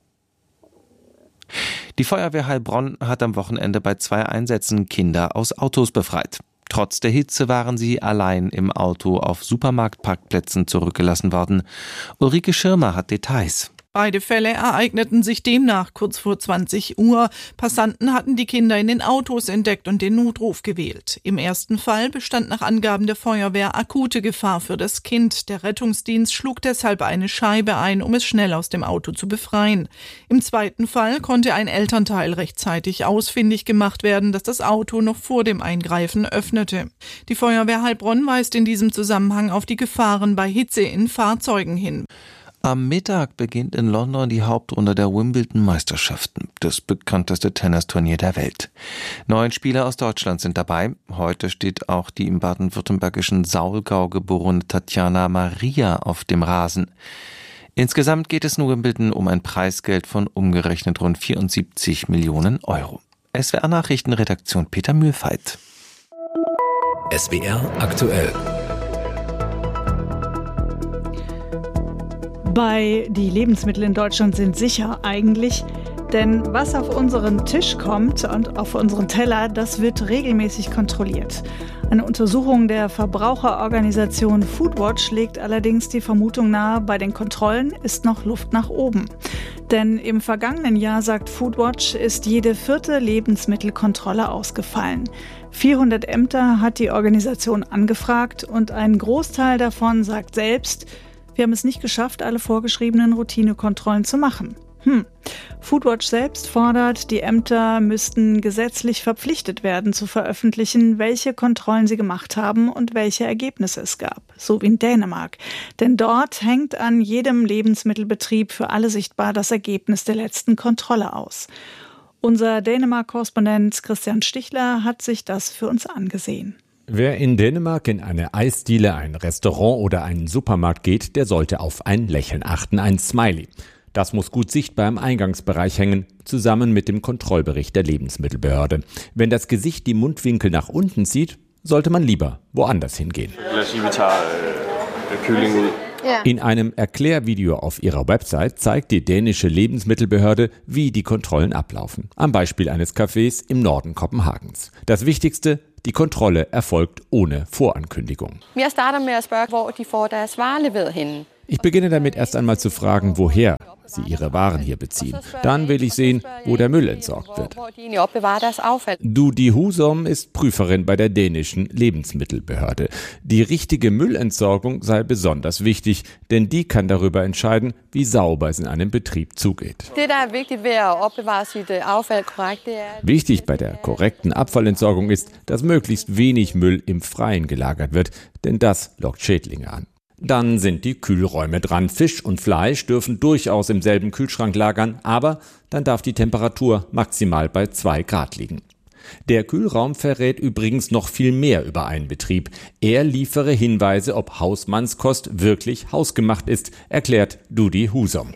Die Feuerwehr Heilbronn hat am Wochenende bei 2 Einsätzen Kinder aus Autos befreit. Trotz der Hitze waren sie allein im Auto auf Supermarktparkplätzen zurückgelassen worden. Ulrike Schirmer hat Details. Beide Fälle ereigneten sich demnach kurz vor 20 Uhr. Passanten hatten die Kinder in den Autos entdeckt und den Notruf gewählt. Im ersten Fall bestand nach Angaben der Feuerwehr akute Gefahr für das Kind. Der Rettungsdienst schlug deshalb eine Scheibe ein, um es schnell aus dem Auto zu befreien. Im zweiten Fall konnte ein Elternteil rechtzeitig ausfindig gemacht werden, das das Auto noch vor dem Eingreifen öffnete. Die Feuerwehr Heilbronn weist in diesem Zusammenhang auf die Gefahren bei Hitze in Fahrzeugen hin. Am Mittag beginnt in London die Hauptrunde der Wimbledon-Meisterschaften, das bekannteste Tennisturnier der Welt. 9 Spieler aus Deutschland sind dabei. Heute steht auch die im baden-württembergischen Saulgau geborene Tatjana Maria auf dem Rasen. Insgesamt geht es in Wimbledon um ein Preisgeld von umgerechnet rund 74 Millionen Euro. SWR-Nachrichtenredaktion Peter Mühlfeit. SWR aktuell. Die Lebensmittel in Deutschland sind sicher eigentlich, denn was auf unseren Tisch kommt und auf unseren Teller, das wird regelmäßig kontrolliert. Eine Untersuchung der Verbraucherorganisation Foodwatch legt allerdings die Vermutung nahe, bei den Kontrollen ist noch Luft nach oben. Denn im vergangenen Jahr, sagt Foodwatch, ist jede 4. Lebensmittelkontrolle ausgefallen. 400 Ämter hat die Organisation angefragt und ein Großteil davon sagt selbst, Wir haben es nicht geschafft, alle vorgeschriebenen Routinekontrollen zu machen. Foodwatch selbst fordert, die Ämter müssten gesetzlich verpflichtet werden, zu veröffentlichen, welche Kontrollen sie gemacht haben und welche Ergebnisse es gab. So wie in Dänemark. Denn dort hängt an jedem Lebensmittelbetrieb für alle sichtbar das Ergebnis der letzten Kontrolle aus. Unser Dänemark-Korrespondent Christian Stichler hat sich das für uns angesehen. Wer in Dänemark in eine Eisdiele, ein Restaurant oder einen Supermarkt geht, der sollte auf ein Lächeln achten, ein Smiley. Das muss gut sichtbar im Eingangsbereich hängen, zusammen mit dem Kontrollbericht der Lebensmittelbehörde. Wenn das Gesicht die Mundwinkel nach unten zieht, sollte man lieber woanders hingehen. In einem Erklärvideo auf ihrer Website zeigt die dänische Lebensmittelbehörde, wie die Kontrollen ablaufen. Am Beispiel eines Cafés im Norden Kopenhagens. Das Wichtigste: die Kontrolle erfolgt ohne Vorankündigung. Ich beginne damit erst einmal zu fragen, woher sie ihre Waren hier beziehen. Dann will ich sehen, wo der Müll entsorgt wird. Dudi Husum ist Prüferin bei der dänischen Lebensmittelbehörde. Die richtige Müllentsorgung sei besonders wichtig, denn die kann darüber entscheiden, wie sauber es in einem Betrieb zugeht. Wichtig bei der korrekten Abfallentsorgung ist, dass möglichst wenig Müll im Freien gelagert wird, denn das lockt Schädlinge an. Dann sind die Kühlräume dran. Fisch und Fleisch dürfen durchaus im selben Kühlschrank lagern, aber dann darf die Temperatur maximal bei 2 Grad liegen. Der Kühlraum verrät übrigens noch viel mehr über einen Betrieb. Er liefere Hinweise, ob Hausmannskost wirklich hausgemacht ist, erklärt Dudi Husum.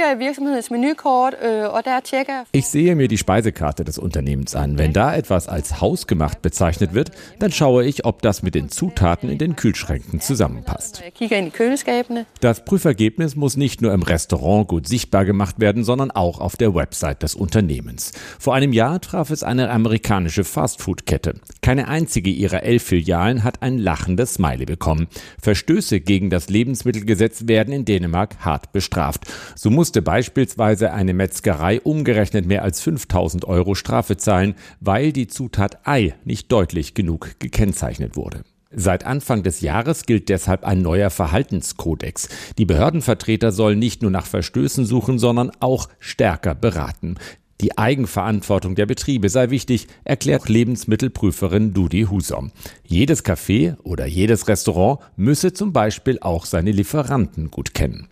Ich sehe mir die Speisekarte des Unternehmens an. Wenn da etwas als hausgemacht bezeichnet wird, dann schaue ich, ob das mit den Zutaten in den Kühlschränken zusammenpasst. Das Prüfergebnis muss nicht nur im Restaurant gut sichtbar gemacht werden, sondern auch auf der Website des Unternehmens. Vor einem Jahr traf es eine amerikanische Fastfood-Kette. Keine einzige ihrer 11 Filialen hat ein lachendes Smiley bekommen. Verstöße gegen das Lebensmittelgesetz werden in Dänemark hart bestraft. So musste beispielsweise eine Metzgerei umgerechnet mehr als 5.000 € Strafe zahlen, weil die Zutat Ei nicht deutlich genug gekennzeichnet wurde. Seit Anfang des Jahres gilt deshalb ein neuer Verhaltenskodex. Die Behördenvertreter sollen nicht nur nach Verstößen suchen, sondern auch stärker beraten. Die Eigenverantwortung der Betriebe sei wichtig, erklärt Lebensmittelprüferin Dudi Husum. Jedes Café oder jedes Restaurant müsse zum Beispiel auch seine Lieferanten gut kennen.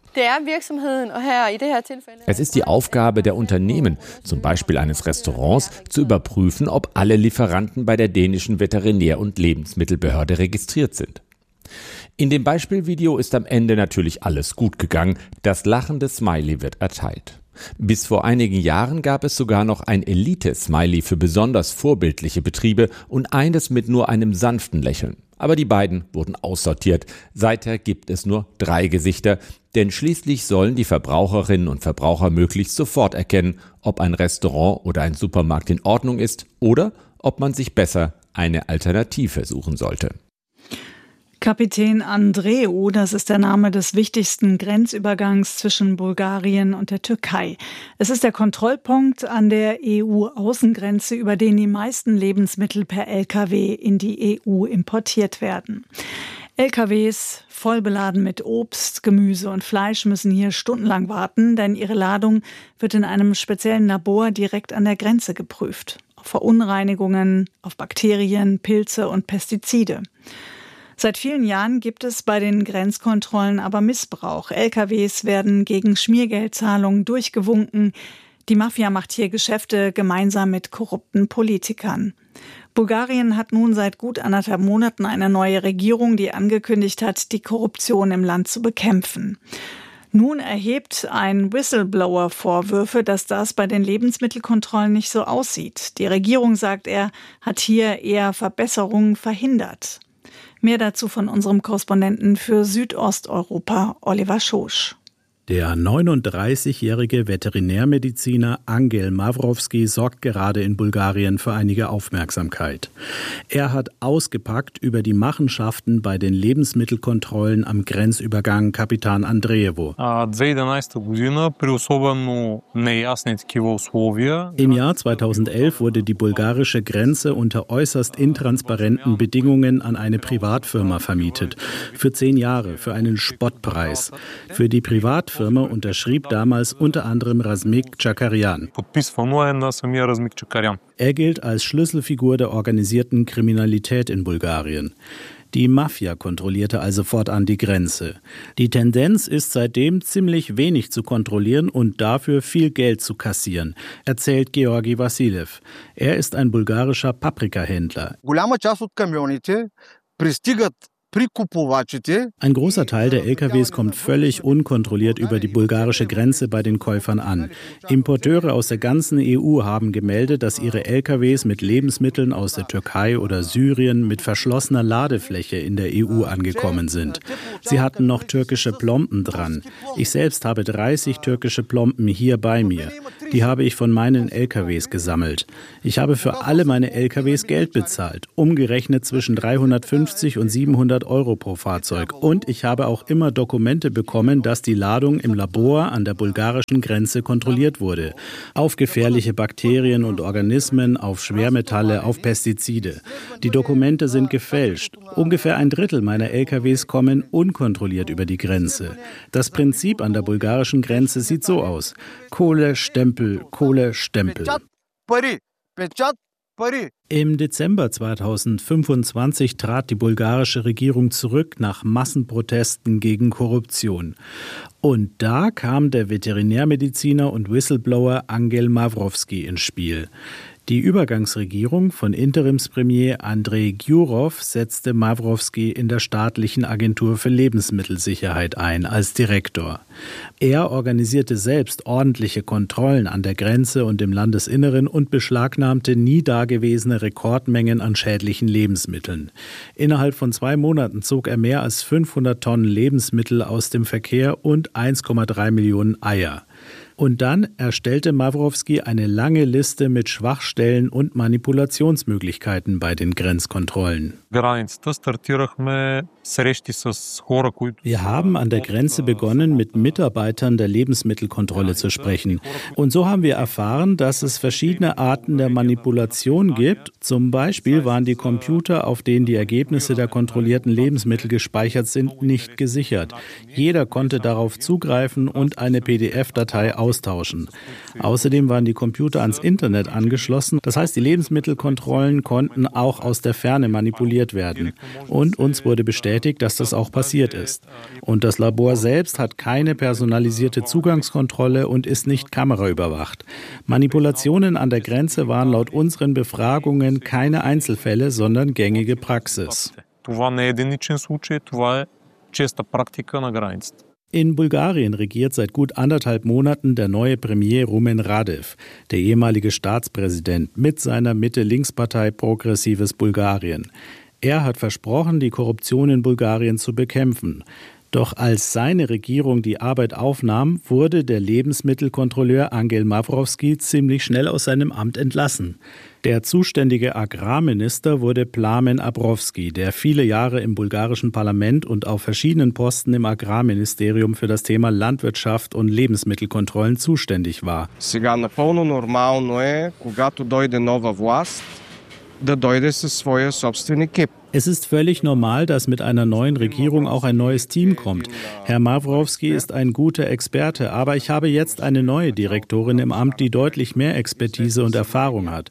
Es ist die Aufgabe der Unternehmen, zum Beispiel eines Restaurants, zu überprüfen, ob alle Lieferanten bei der dänischen Veterinär- und Lebensmittelbehörde registriert sind. In dem Beispielvideo ist am Ende natürlich alles gut gegangen. Das lachende Smiley wird erteilt. Bis vor einigen Jahren gab es sogar noch ein Elite-Smiley für besonders vorbildliche Betriebe und eines mit nur einem sanften Lächeln. Aber die beiden wurden aussortiert. Seither gibt es nur 3 Gesichter, denn schließlich sollen die Verbraucherinnen und Verbraucher möglichst sofort erkennen, ob ein Restaurant oder ein Supermarkt in Ordnung ist oder ob man sich besser eine Alternative suchen sollte. Kapitän Andreu, das ist der Name des wichtigsten Grenzübergangs zwischen Bulgarien und der Türkei. Es ist der Kontrollpunkt an der EU-Außengrenze, über den die meisten Lebensmittel per Lkw in die EU importiert werden. LKWs voll beladen mit Obst, Gemüse und Fleisch müssen hier stundenlang warten, denn ihre Ladung wird in einem speziellen Labor direkt an der Grenze geprüft. Auf Verunreinigungen, auf Bakterien, Pilze und Pestizide. Seit vielen Jahren gibt es bei den Grenzkontrollen aber Missbrauch. LKWs werden gegen Schmiergeldzahlungen durchgewunken. Die Mafia macht hier Geschäfte gemeinsam mit korrupten Politikern. Bulgarien hat nun seit gut 1,5 Monaten eine neue Regierung, die angekündigt hat, die Korruption im Land zu bekämpfen. Nun erhebt ein Whistleblower Vorwürfe, dass das bei den Lebensmittelkontrollen nicht so aussieht. Die Regierung, sagt er, hat hier eher Verbesserungen verhindert. Mehr dazu von unserem Korrespondenten für Südosteuropa, Oliver Schosch. Der 39-jährige Veterinärmediziner Angel Mavrovsky sorgt gerade in Bulgarien für einige Aufmerksamkeit. Er hat ausgepackt über die Machenschaften bei den Lebensmittelkontrollen am Grenzübergang Kapitan Andreevo. Im Jahr 2011 wurde die bulgarische Grenze unter äußerst intransparenten Bedingungen an eine Privatfirma vermietet. Für 10 Jahre, für einen Spottpreis. Für die Privatfirma unterschrieb damals unter anderem Razmik Chakarian. Er gilt als Schlüsselfigur der organisierten Kriminalität in Bulgarien. Die Mafia kontrollierte also fortan die Grenze. Die Tendenz ist seitdem ziemlich wenig zu kontrollieren und dafür viel Geld zu kassieren, erzählt Georgi Vassilev. Er ist ein bulgarischer Paprikahändler. Ein großer Teil der LKWs kommt völlig unkontrolliert über die bulgarische Grenze bei den Käufern an. Importeure aus der ganzen EU haben gemeldet, dass ihre LKWs mit Lebensmitteln aus der Türkei oder Syrien mit verschlossener Ladefläche in der EU angekommen sind. Sie hatten noch türkische Plomben dran. Ich selbst habe 30 türkische Plomben hier bei mir. Die habe ich von meinen LKWs gesammelt. Ich habe für alle meine LKWs Geld bezahlt, umgerechnet zwischen 350 und 700 Euro pro Fahrzeug. Und ich habe auch immer Dokumente bekommen, dass die Ladung im Labor an der bulgarischen Grenze kontrolliert wurde. Auf gefährliche Bakterien und Organismen, auf Schwermetalle, auf Pestizide. Die Dokumente sind gefälscht. Ungefähr 1/3 meiner LKWs kommen unkontrolliert über die Grenze. Das Prinzip an der bulgarischen Grenze sieht so aus. Kohle, Stempel, Kohle, Stempel. Im Dezember 2025 trat die bulgarische Regierung zurück nach Massenprotesten gegen Korruption. Und da kam der Veterinärmediziner und Whistleblower Angel Mavrovsky ins Spiel. Die Übergangsregierung von Interimspremier Andrei Gyurov setzte Mavrovsky in der staatlichen Agentur für Lebensmittelsicherheit ein als Direktor. Er organisierte selbst ordentliche Kontrollen an der Grenze und im Landesinneren und beschlagnahmte nie dagewesene Rekordmengen an schädlichen Lebensmitteln. Innerhalb von 2 Monaten zog er mehr als 500 Tonnen Lebensmittel aus dem Verkehr und 1,3 Millionen Eier. Und dann erstellte Mavrovsky eine lange Liste mit Schwachstellen und Manipulationsmöglichkeiten bei den Grenzkontrollen. Wir haben an der Grenze begonnen, mit Mitarbeitern der Lebensmittelkontrolle zu sprechen. Und so haben wir erfahren, dass es verschiedene Arten der Manipulation gibt. Zum Beispiel waren die Computer, auf denen die Ergebnisse der kontrollierten Lebensmittel gespeichert sind, nicht gesichert. Jeder konnte darauf zugreifen und eine PDF-Datei austauschen. Außerdem waren die Computer ans Internet angeschlossen. Das heißt, die Lebensmittelkontrollen konnten auch aus der Ferne manipuliert werden. Und uns wurde bestätigt, dass das auch passiert ist. Und das Labor selbst hat keine personalisierte Zugangskontrolle und ist nicht kameraüberwacht. Manipulationen an der Grenze waren laut unseren Befragungen keine Einzelfälle, sondern gängige Praxis. In Bulgarien regiert seit gut 1,5 Monaten der neue Premier Rumen Radev, der ehemalige Staatspräsident, mit seiner Mitte-Links-Partei Progressives Bulgarien. Er hat versprochen, die Korruption in Bulgarien zu bekämpfen. Doch als seine Regierung die Arbeit aufnahm, wurde der Lebensmittelkontrolleur Angel Mavrovsky ziemlich schnell aus seinem Amt entlassen. Der zuständige Agrarminister wurde Plamen Abrovsky, der viele Jahre im bulgarischen Parlament und auf verschiedenen Posten im Agrarministerium für das Thema Landwirtschaft und Lebensmittelkontrollen zuständig war. Сега напълно нормално е, когато дойде нова власт, да дойде със своя собствен екип. Es ist völlig normal, dass mit einer neuen Regierung auch ein neues Team kommt. Herr Mavrovsky ist ein guter Experte, aber ich habe jetzt eine neue Direktorin im Amt, die deutlich mehr Expertise und Erfahrung hat.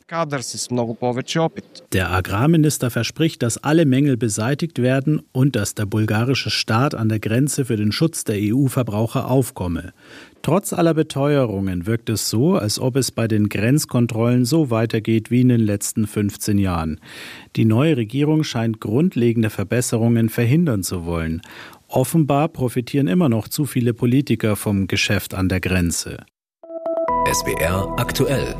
Der Agrarminister verspricht, dass alle Mängel beseitigt werden und dass der bulgarische Staat an der Grenze für den Schutz der EU-Verbraucher aufkomme. Trotz aller Beteuerungen wirkt es so, als ob es bei den Grenzkontrollen so weitergeht wie in den letzten 15 Jahren. Die neue Regierung scheint grundlegende Verbesserungen verhindern zu wollen. Offenbar profitieren immer noch zu viele Politiker vom Geschäft an der Grenze. SWR aktuell.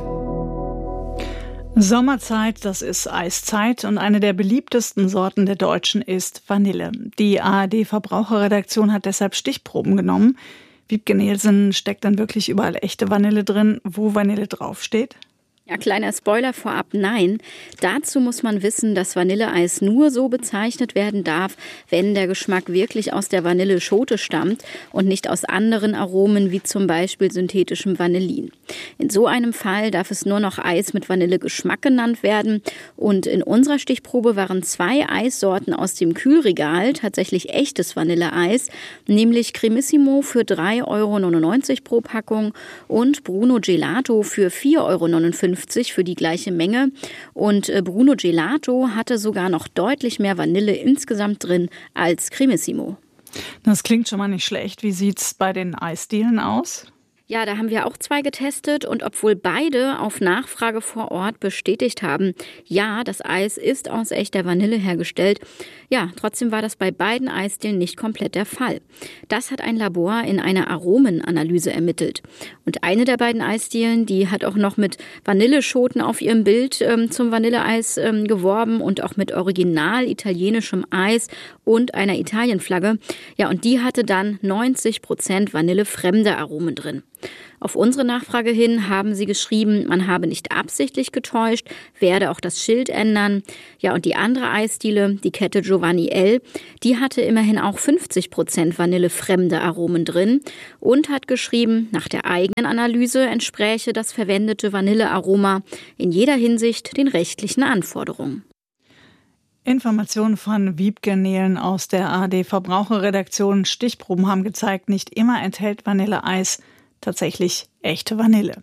Sommerzeit, das ist Eiszeit und eine der beliebtesten Sorten der Deutschen ist Vanille. Die ARD-Verbraucherredaktion hat deshalb Stichproben genommen. Wiebke Nielsen, steckt dann wirklich überall echte Vanille drin, wo Vanille draufsteht? Ja, kleiner Spoiler vorab, nein. Dazu muss man wissen, dass Vanilleeis nur so bezeichnet werden darf, wenn der Geschmack wirklich aus der Vanilleschote stammt und nicht aus anderen Aromen wie zum Beispiel synthetischem Vanillin. In so einem Fall darf es nur noch Eis mit Vanillegeschmack genannt werden. Und in unserer Stichprobe waren 2 Eissorten aus dem Kühlregal tatsächlich echtes Vanilleeis, nämlich Cremissimo für 3,99 € pro Packung und Bruno Gelato für 4,59 € für die gleiche Menge. Und Bruno Gelato hatte sogar noch deutlich mehr Vanille insgesamt drin als Cremissimo. Das klingt schon mal nicht schlecht. Wie sieht's bei den Eisdielen aus? Ja, da haben wir auch 2 getestet und obwohl beide auf Nachfrage vor Ort bestätigt haben, ja, das Eis ist aus echter Vanille hergestellt, ja, trotzdem war das bei beiden Eisdielen nicht komplett der Fall. Das hat ein Labor in einer Aromenanalyse ermittelt. Und eine der beiden Eisdielen, die hat auch noch mit Vanilleschoten auf ihrem Bild zum Vanilleeis geworben und auch mit original italienischem Eis und einer Italienflagge. Ja, und die hatte dann 90% vanillefremde Aromen drin. Auf unsere Nachfrage hin haben sie geschrieben, man habe nicht absichtlich getäuscht, werde auch das Schild ändern. Ja, und die andere Eisdiele, die Kette Giovanni L., die hatte immerhin auch 50% vanillefremde Aromen drin und hat geschrieben, nach der eigenen Analyse entspräche das verwendete Vanillearoma in jeder Hinsicht den rechtlichen Anforderungen. Informationen von Wiebke Nielsen aus der ARD-Verbraucherredaktion. Stichproben haben gezeigt, nicht immer enthält Vanilleeis tatsächlich echte Vanille.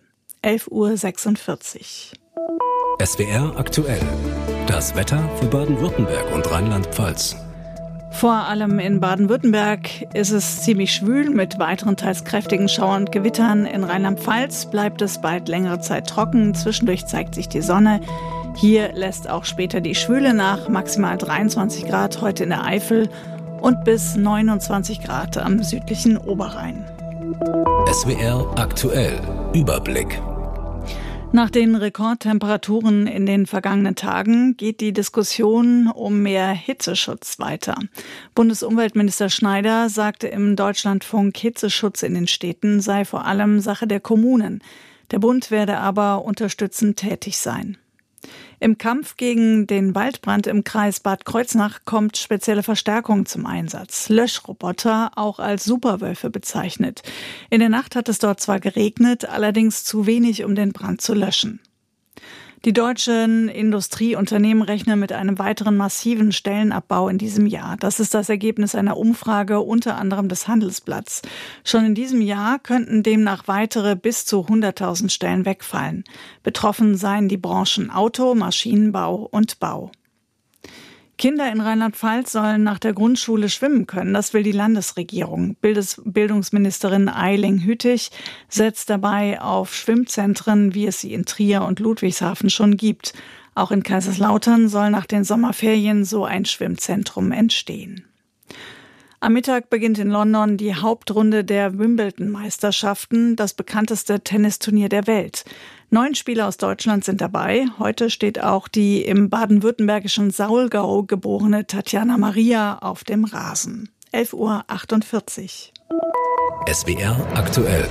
11:46 Uhr. SWR aktuell. Das Wetter für Baden-Württemberg und Rheinland-Pfalz. Vor allem in Baden-Württemberg ist es ziemlich schwül mit weiteren teils kräftigen Schauern und Gewittern. In Rheinland-Pfalz bleibt es bald längere Zeit trocken. Zwischendurch zeigt sich die Sonne. Hier lässt auch später die Schwüle nach. Maximal 23 Grad heute in der Eifel und bis 29 Grad am südlichen Oberrhein. SWR aktuell. Überblick. Nach den Rekordtemperaturen in den vergangenen Tagen geht die Diskussion um mehr Hitzeschutz weiter. Bundesumweltminister Schneider sagte im Deutschlandfunk, Hitzeschutz in den Städten sei vor allem Sache der Kommunen. Der Bund werde aber unterstützend tätig sein. Im Kampf gegen den Waldbrand im Kreis Bad Kreuznach kommt spezielle Verstärkung zum Einsatz. Löschroboter, auch als Superwölfe bezeichnet. In der Nacht hat es dort zwar geregnet, allerdings zu wenig, um den Brand zu löschen. Die deutschen Industrieunternehmen rechnen mit einem weiteren massiven Stellenabbau in diesem Jahr. Das ist das Ergebnis einer Umfrage unter anderem des Handelsblatts. Schon in diesem Jahr könnten demnach weitere bis zu 100.000 Stellen wegfallen. Betroffen seien die Branchen Auto, Maschinenbau und Bau. Kinder in Rheinland-Pfalz sollen nach der Grundschule schwimmen können. Das will die Landesregierung. Bildungsministerin Eiling-Hütig setzt dabei auf Schwimmzentren, wie es sie in Trier und Ludwigshafen schon gibt. Auch in Kaiserslautern soll nach den Sommerferien so ein Schwimmzentrum entstehen. Am Mittag beginnt in London die Hauptrunde der Wimbledon-Meisterschaften, das bekannteste Tennisturnier der Welt. 9 Spieler aus Deutschland sind dabei. Heute steht auch die im baden-württembergischen Saulgau geborene Tatjana Maria auf dem Rasen. 11:48 Uhr. SWR aktuell.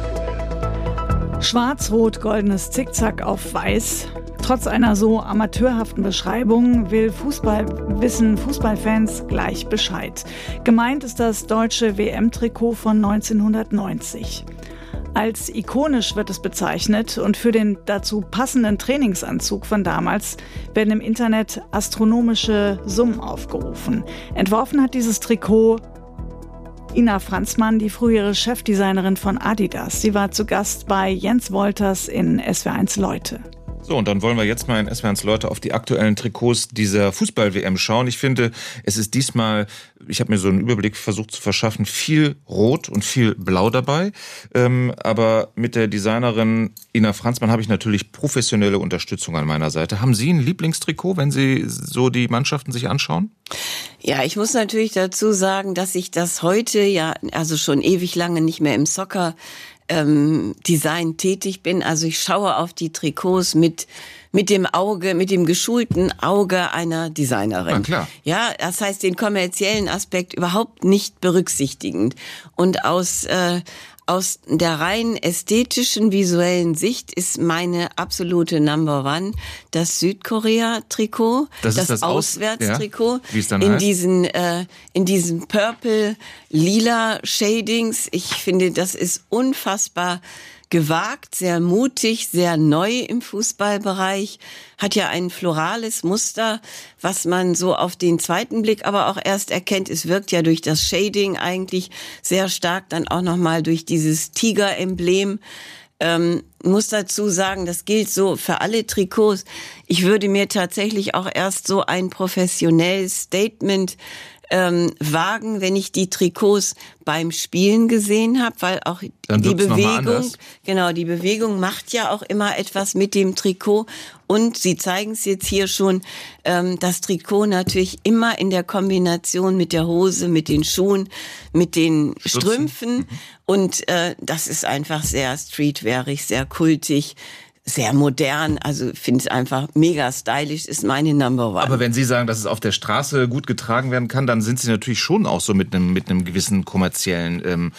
Schwarz-rot-goldenes Zickzack auf weiß. Trotz einer so amateurhaften Beschreibung wissen Fußballfans gleich Bescheid. Gemeint ist das deutsche WM-Trikot von 1990. Als ikonisch wird es bezeichnet und für den dazu passenden Trainingsanzug von damals werden im Internet astronomische Summen aufgerufen. Entworfen hat dieses Trikot Ina Franzmann, die frühere Chefdesignerin von Adidas. Sie war zu Gast bei Jens Wolters in SWR1 Leute. So, und dann wollen wir jetzt mal in SWR1 Leute auf die aktuellen Trikots dieser Fußball-WM schauen. Ich finde, es ist diesmal, ich habe mir so einen Überblick versucht zu verschaffen, viel Rot und viel Blau dabei. Aber mit der Designerin Ina Franzmann habe ich natürlich professionelle Unterstützung an meiner Seite. Haben Sie ein Lieblingstrikot, wenn Sie so die Mannschaften sich anschauen? Ja, ich muss natürlich dazu sagen, dass ich das heute also schon ewig lange nicht mehr im Soccer Design tätig bin. Also ich schaue auf die Trikots mit dem Auge, mit dem geschulten Auge einer Designerin. Na klar. Ja, das heißt, den kommerziellen Aspekt überhaupt nicht berücksichtigend. Und aus der rein ästhetischen, visuellen Sicht ist meine absolute Number One das Südkorea-Trikot, das Auswärtstrikot, ja, wie es dann in heißt. diesen Purple-Lila Shadings. Ich finde, das ist unfassbar gewagt, sehr mutig, sehr neu im Fußballbereich, hat ja ein florales Muster, was man so auf den zweiten Blick aber auch erst erkennt. Es wirkt ja durch das Shading eigentlich sehr stark, dann auch nochmal durch dieses Tiger-Emblem. Muss dazu sagen, das gilt so für alle Trikots. Ich würde mir tatsächlich auch erst so ein professionelles Statement wagen, wenn ich die Trikots beim Spielen gesehen habe, weil auch die Bewegung macht ja auch immer etwas mit dem Trikot. Und Sie zeigen es jetzt hier schon, das Trikot natürlich immer in der Kombination mit der Hose, mit den Schuhen, mit den Strümpfen. Und das ist einfach sehr streetwearig, sehr kultig, sehr modern, also finde es einfach mega stylisch, ist meine Number One. Aber wenn Sie sagen, dass es auf der Straße gut getragen werden kann, dann sind Sie natürlich schon auch so mit einem gewissen kommerziellen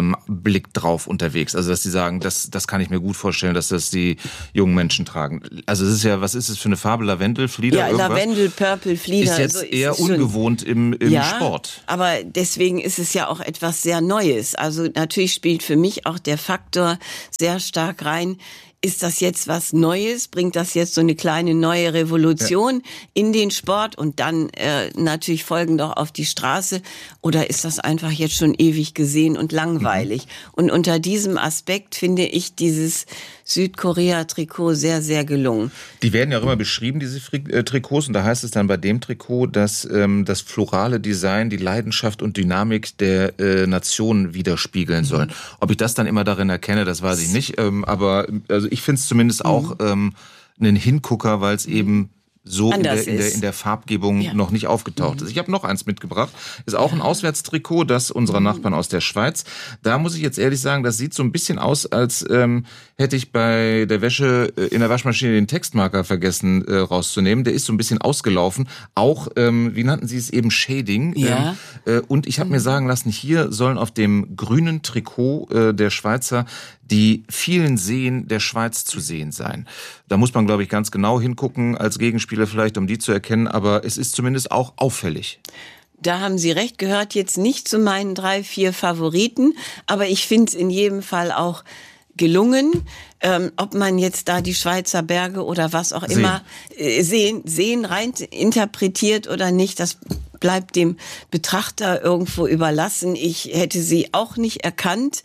Blick drauf unterwegs. Also dass Sie sagen, das kann ich mir gut vorstellen, dass das die jungen Menschen tragen. Also es ist ja, was ist es für eine Farbe? Lavendel, Flieder? Ja, irgendwas? Lavendel, Purple, Flieder. Ist jetzt eher ungewohnt im Sport. Aber deswegen ist es ja auch etwas sehr Neues. Also natürlich spielt für mich auch der Faktor sehr stark rein. Ist das jetzt was Neues? Bringt das jetzt so eine kleine neue Revolution in den Sport und dann natürlich folgen doch auf die Straße? Oder ist das einfach jetzt schon ewig gesehen und langweilig? Und unter diesem Aspekt finde ich dieses Südkorea-Trikot sehr, sehr gelungen. Die werden ja auch immer beschrieben, diese Trikots. Und da heißt es dann bei dem Trikot, dass das florale Design die Leidenschaft und Dynamik der Nation widerspiegeln sollen. Ob ich das dann immer darin erkenne, das weiß ich nicht. Aber also ich finde es zumindest auch einen Hingucker, weil es eben so in der Farbgebung noch nicht aufgetaucht ist. Ich habe noch eins mitgebracht. Ist auch ein Auswärtstrikot, das unserer Nachbarn aus der Schweiz. Da muss ich jetzt ehrlich sagen, das sieht so ein bisschen aus, als hätte ich bei der Wäsche in der Waschmaschine den Textmarker vergessen rauszunehmen. Der ist so ein bisschen ausgelaufen. Auch, wie nannten Sie es eben, Shading. Ja. Und ich habe mir sagen lassen, hier sollen auf dem grünen Trikot der Schweizer die vielen Seen der Schweiz zu sehen sein. Da muss man, glaube ich, ganz genau hingucken, als Gegenspieler vielleicht, um die zu erkennen, aber es ist zumindest auch auffällig. Da haben Sie recht, gehört jetzt nicht zu meinen 3, 4 Favoriten, aber ich finde es in jedem Fall auch gelungen. Ob man jetzt da die Schweizer Berge oder was auch immer sehen rein interpretiert oder nicht, das bleibt dem Betrachter irgendwo überlassen. Ich hätte sie auch nicht erkannt.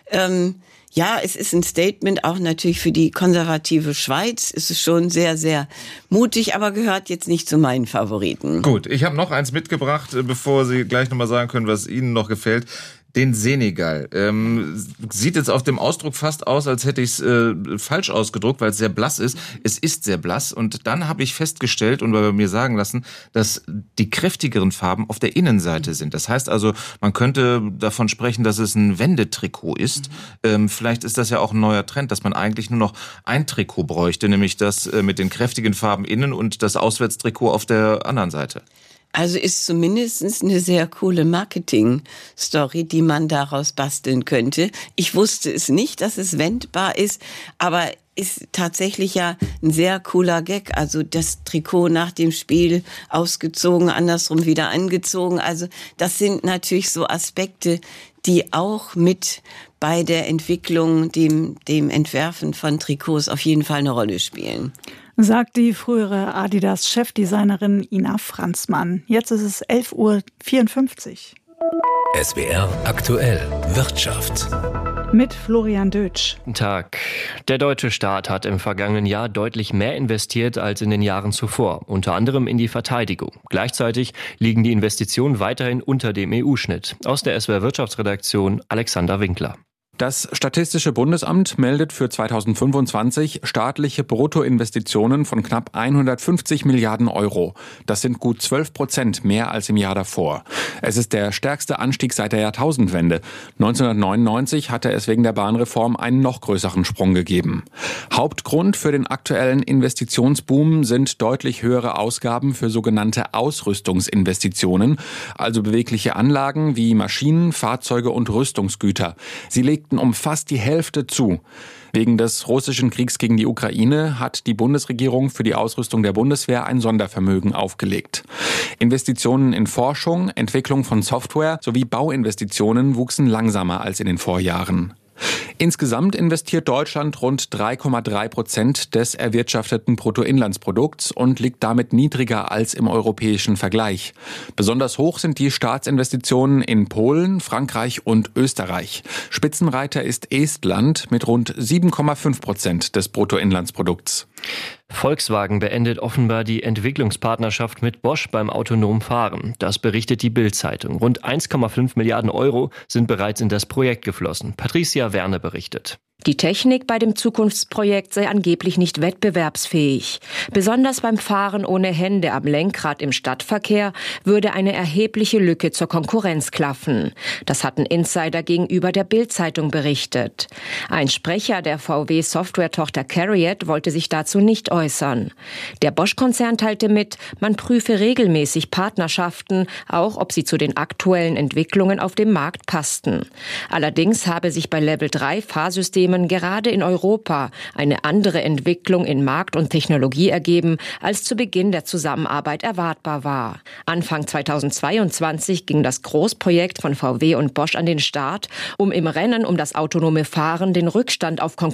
Ja, es ist ein Statement auch natürlich für die konservative Schweiz. Es ist schon sehr, sehr mutig, aber gehört jetzt nicht zu meinen Favoriten. Gut, ich habe noch eins mitgebracht, bevor Sie gleich nochmal sagen können, was Ihnen noch gefällt. Den Senegal. Sieht jetzt auf dem Ausdruck fast aus, als hätte ich es falsch ausgedruckt, weil es sehr blass ist. Es ist sehr blass und dann habe ich festgestellt und bei mir sagen lassen, dass die kräftigeren Farben auf der Innenseite sind. Das heißt also, man könnte davon sprechen, dass es ein Wendetrikot ist. Vielleicht ist das ja auch ein neuer Trend, dass man eigentlich nur noch ein Trikot bräuchte, nämlich das mit den kräftigen Farben innen und das Auswärtstrikot auf der anderen Seite. Also ist zumindest eine sehr coole Marketing-Story, die man daraus basteln könnte. Ich wusste es nicht, dass es wendbar ist, aber ist tatsächlich ja ein sehr cooler Gag. Also das Trikot nach dem Spiel ausgezogen, andersrum wieder angezogen. Also das sind natürlich so Aspekte, die auch mit bei der Entwicklung, dem Entwerfen von Trikots auf jeden Fall eine Rolle spielen. Sagt die frühere Adidas-Chefdesignerin Ina Franzmann. Jetzt ist es 11:54 Uhr. SWR aktuell Wirtschaft. Mit Florian Dötsch. Guten Tag. Der deutsche Staat hat im vergangenen Jahr deutlich mehr investiert als in den Jahren zuvor, unter anderem in die Verteidigung. Gleichzeitig liegen die Investitionen weiterhin unter dem EU-Schnitt. Aus der SWR Wirtschaftsredaktion Alexander Winkler. Das Statistische Bundesamt meldet für 2025 staatliche Bruttoinvestitionen von knapp 150 Milliarden Euro. Das sind gut 12% mehr als im Jahr davor. Es ist der stärkste Anstieg seit der Jahrtausendwende. 1999 hatte es wegen der Bahnreform einen noch größeren Sprung gegeben. Hauptgrund für den aktuellen Investitionsboom sind deutlich höhere Ausgaben für sogenannte Ausrüstungsinvestitionen, also bewegliche Anlagen wie Maschinen, Fahrzeuge und Rüstungsgüter. Sie legten um fast die Hälfte zu. Wegen des russischen Kriegs gegen die Ukraine hat die Bundesregierung für die Ausrüstung der Bundeswehr ein Sondervermögen aufgelegt. Investitionen in Forschung, Entwicklung von Software sowie Bauinvestitionen wuchsen langsamer als in den Vorjahren. Insgesamt investiert Deutschland rund 3,3% des erwirtschafteten Bruttoinlandsprodukts und liegt damit niedriger als im europäischen Vergleich. Besonders hoch sind die Staatsinvestitionen in Polen, Frankreich und Österreich. Spitzenreiter ist Estland mit rund 7,5% des Bruttoinlandsprodukts. Volkswagen beendet offenbar die Entwicklungspartnerschaft mit Bosch beim autonomen Fahren. Das berichtet die Bild-Zeitung. Rund 1,5 Milliarden Euro sind bereits in das Projekt geflossen. Patricia Werner berichtet. Die Technik bei dem Zukunftsprojekt sei angeblich nicht wettbewerbsfähig. Besonders beim Fahren ohne Hände am Lenkrad im Stadtverkehr würde eine erhebliche Lücke zur Konkurrenz klaffen. Das hatten Insider gegenüber der Bild-Zeitung berichtet. Ein Sprecher der VW-Software-Tochter CARIAD wollte sich dazu nicht äußern. Der Bosch-Konzern teilte mit, man prüfe regelmäßig Partnerschaften, auch ob sie zu den aktuellen Entwicklungen auf dem Markt passten. Allerdings habe sich bei Level-3-Fahrsystemen gerade in Europa eine andere Entwicklung in Markt und Technologie ergeben, als zu Beginn der Zusammenarbeit erwartbar war. Anfang 2022 ging das Großprojekt von VW und Bosch an den Start, um im Rennen um das autonome Fahren den Rückstand auf Konkurrenz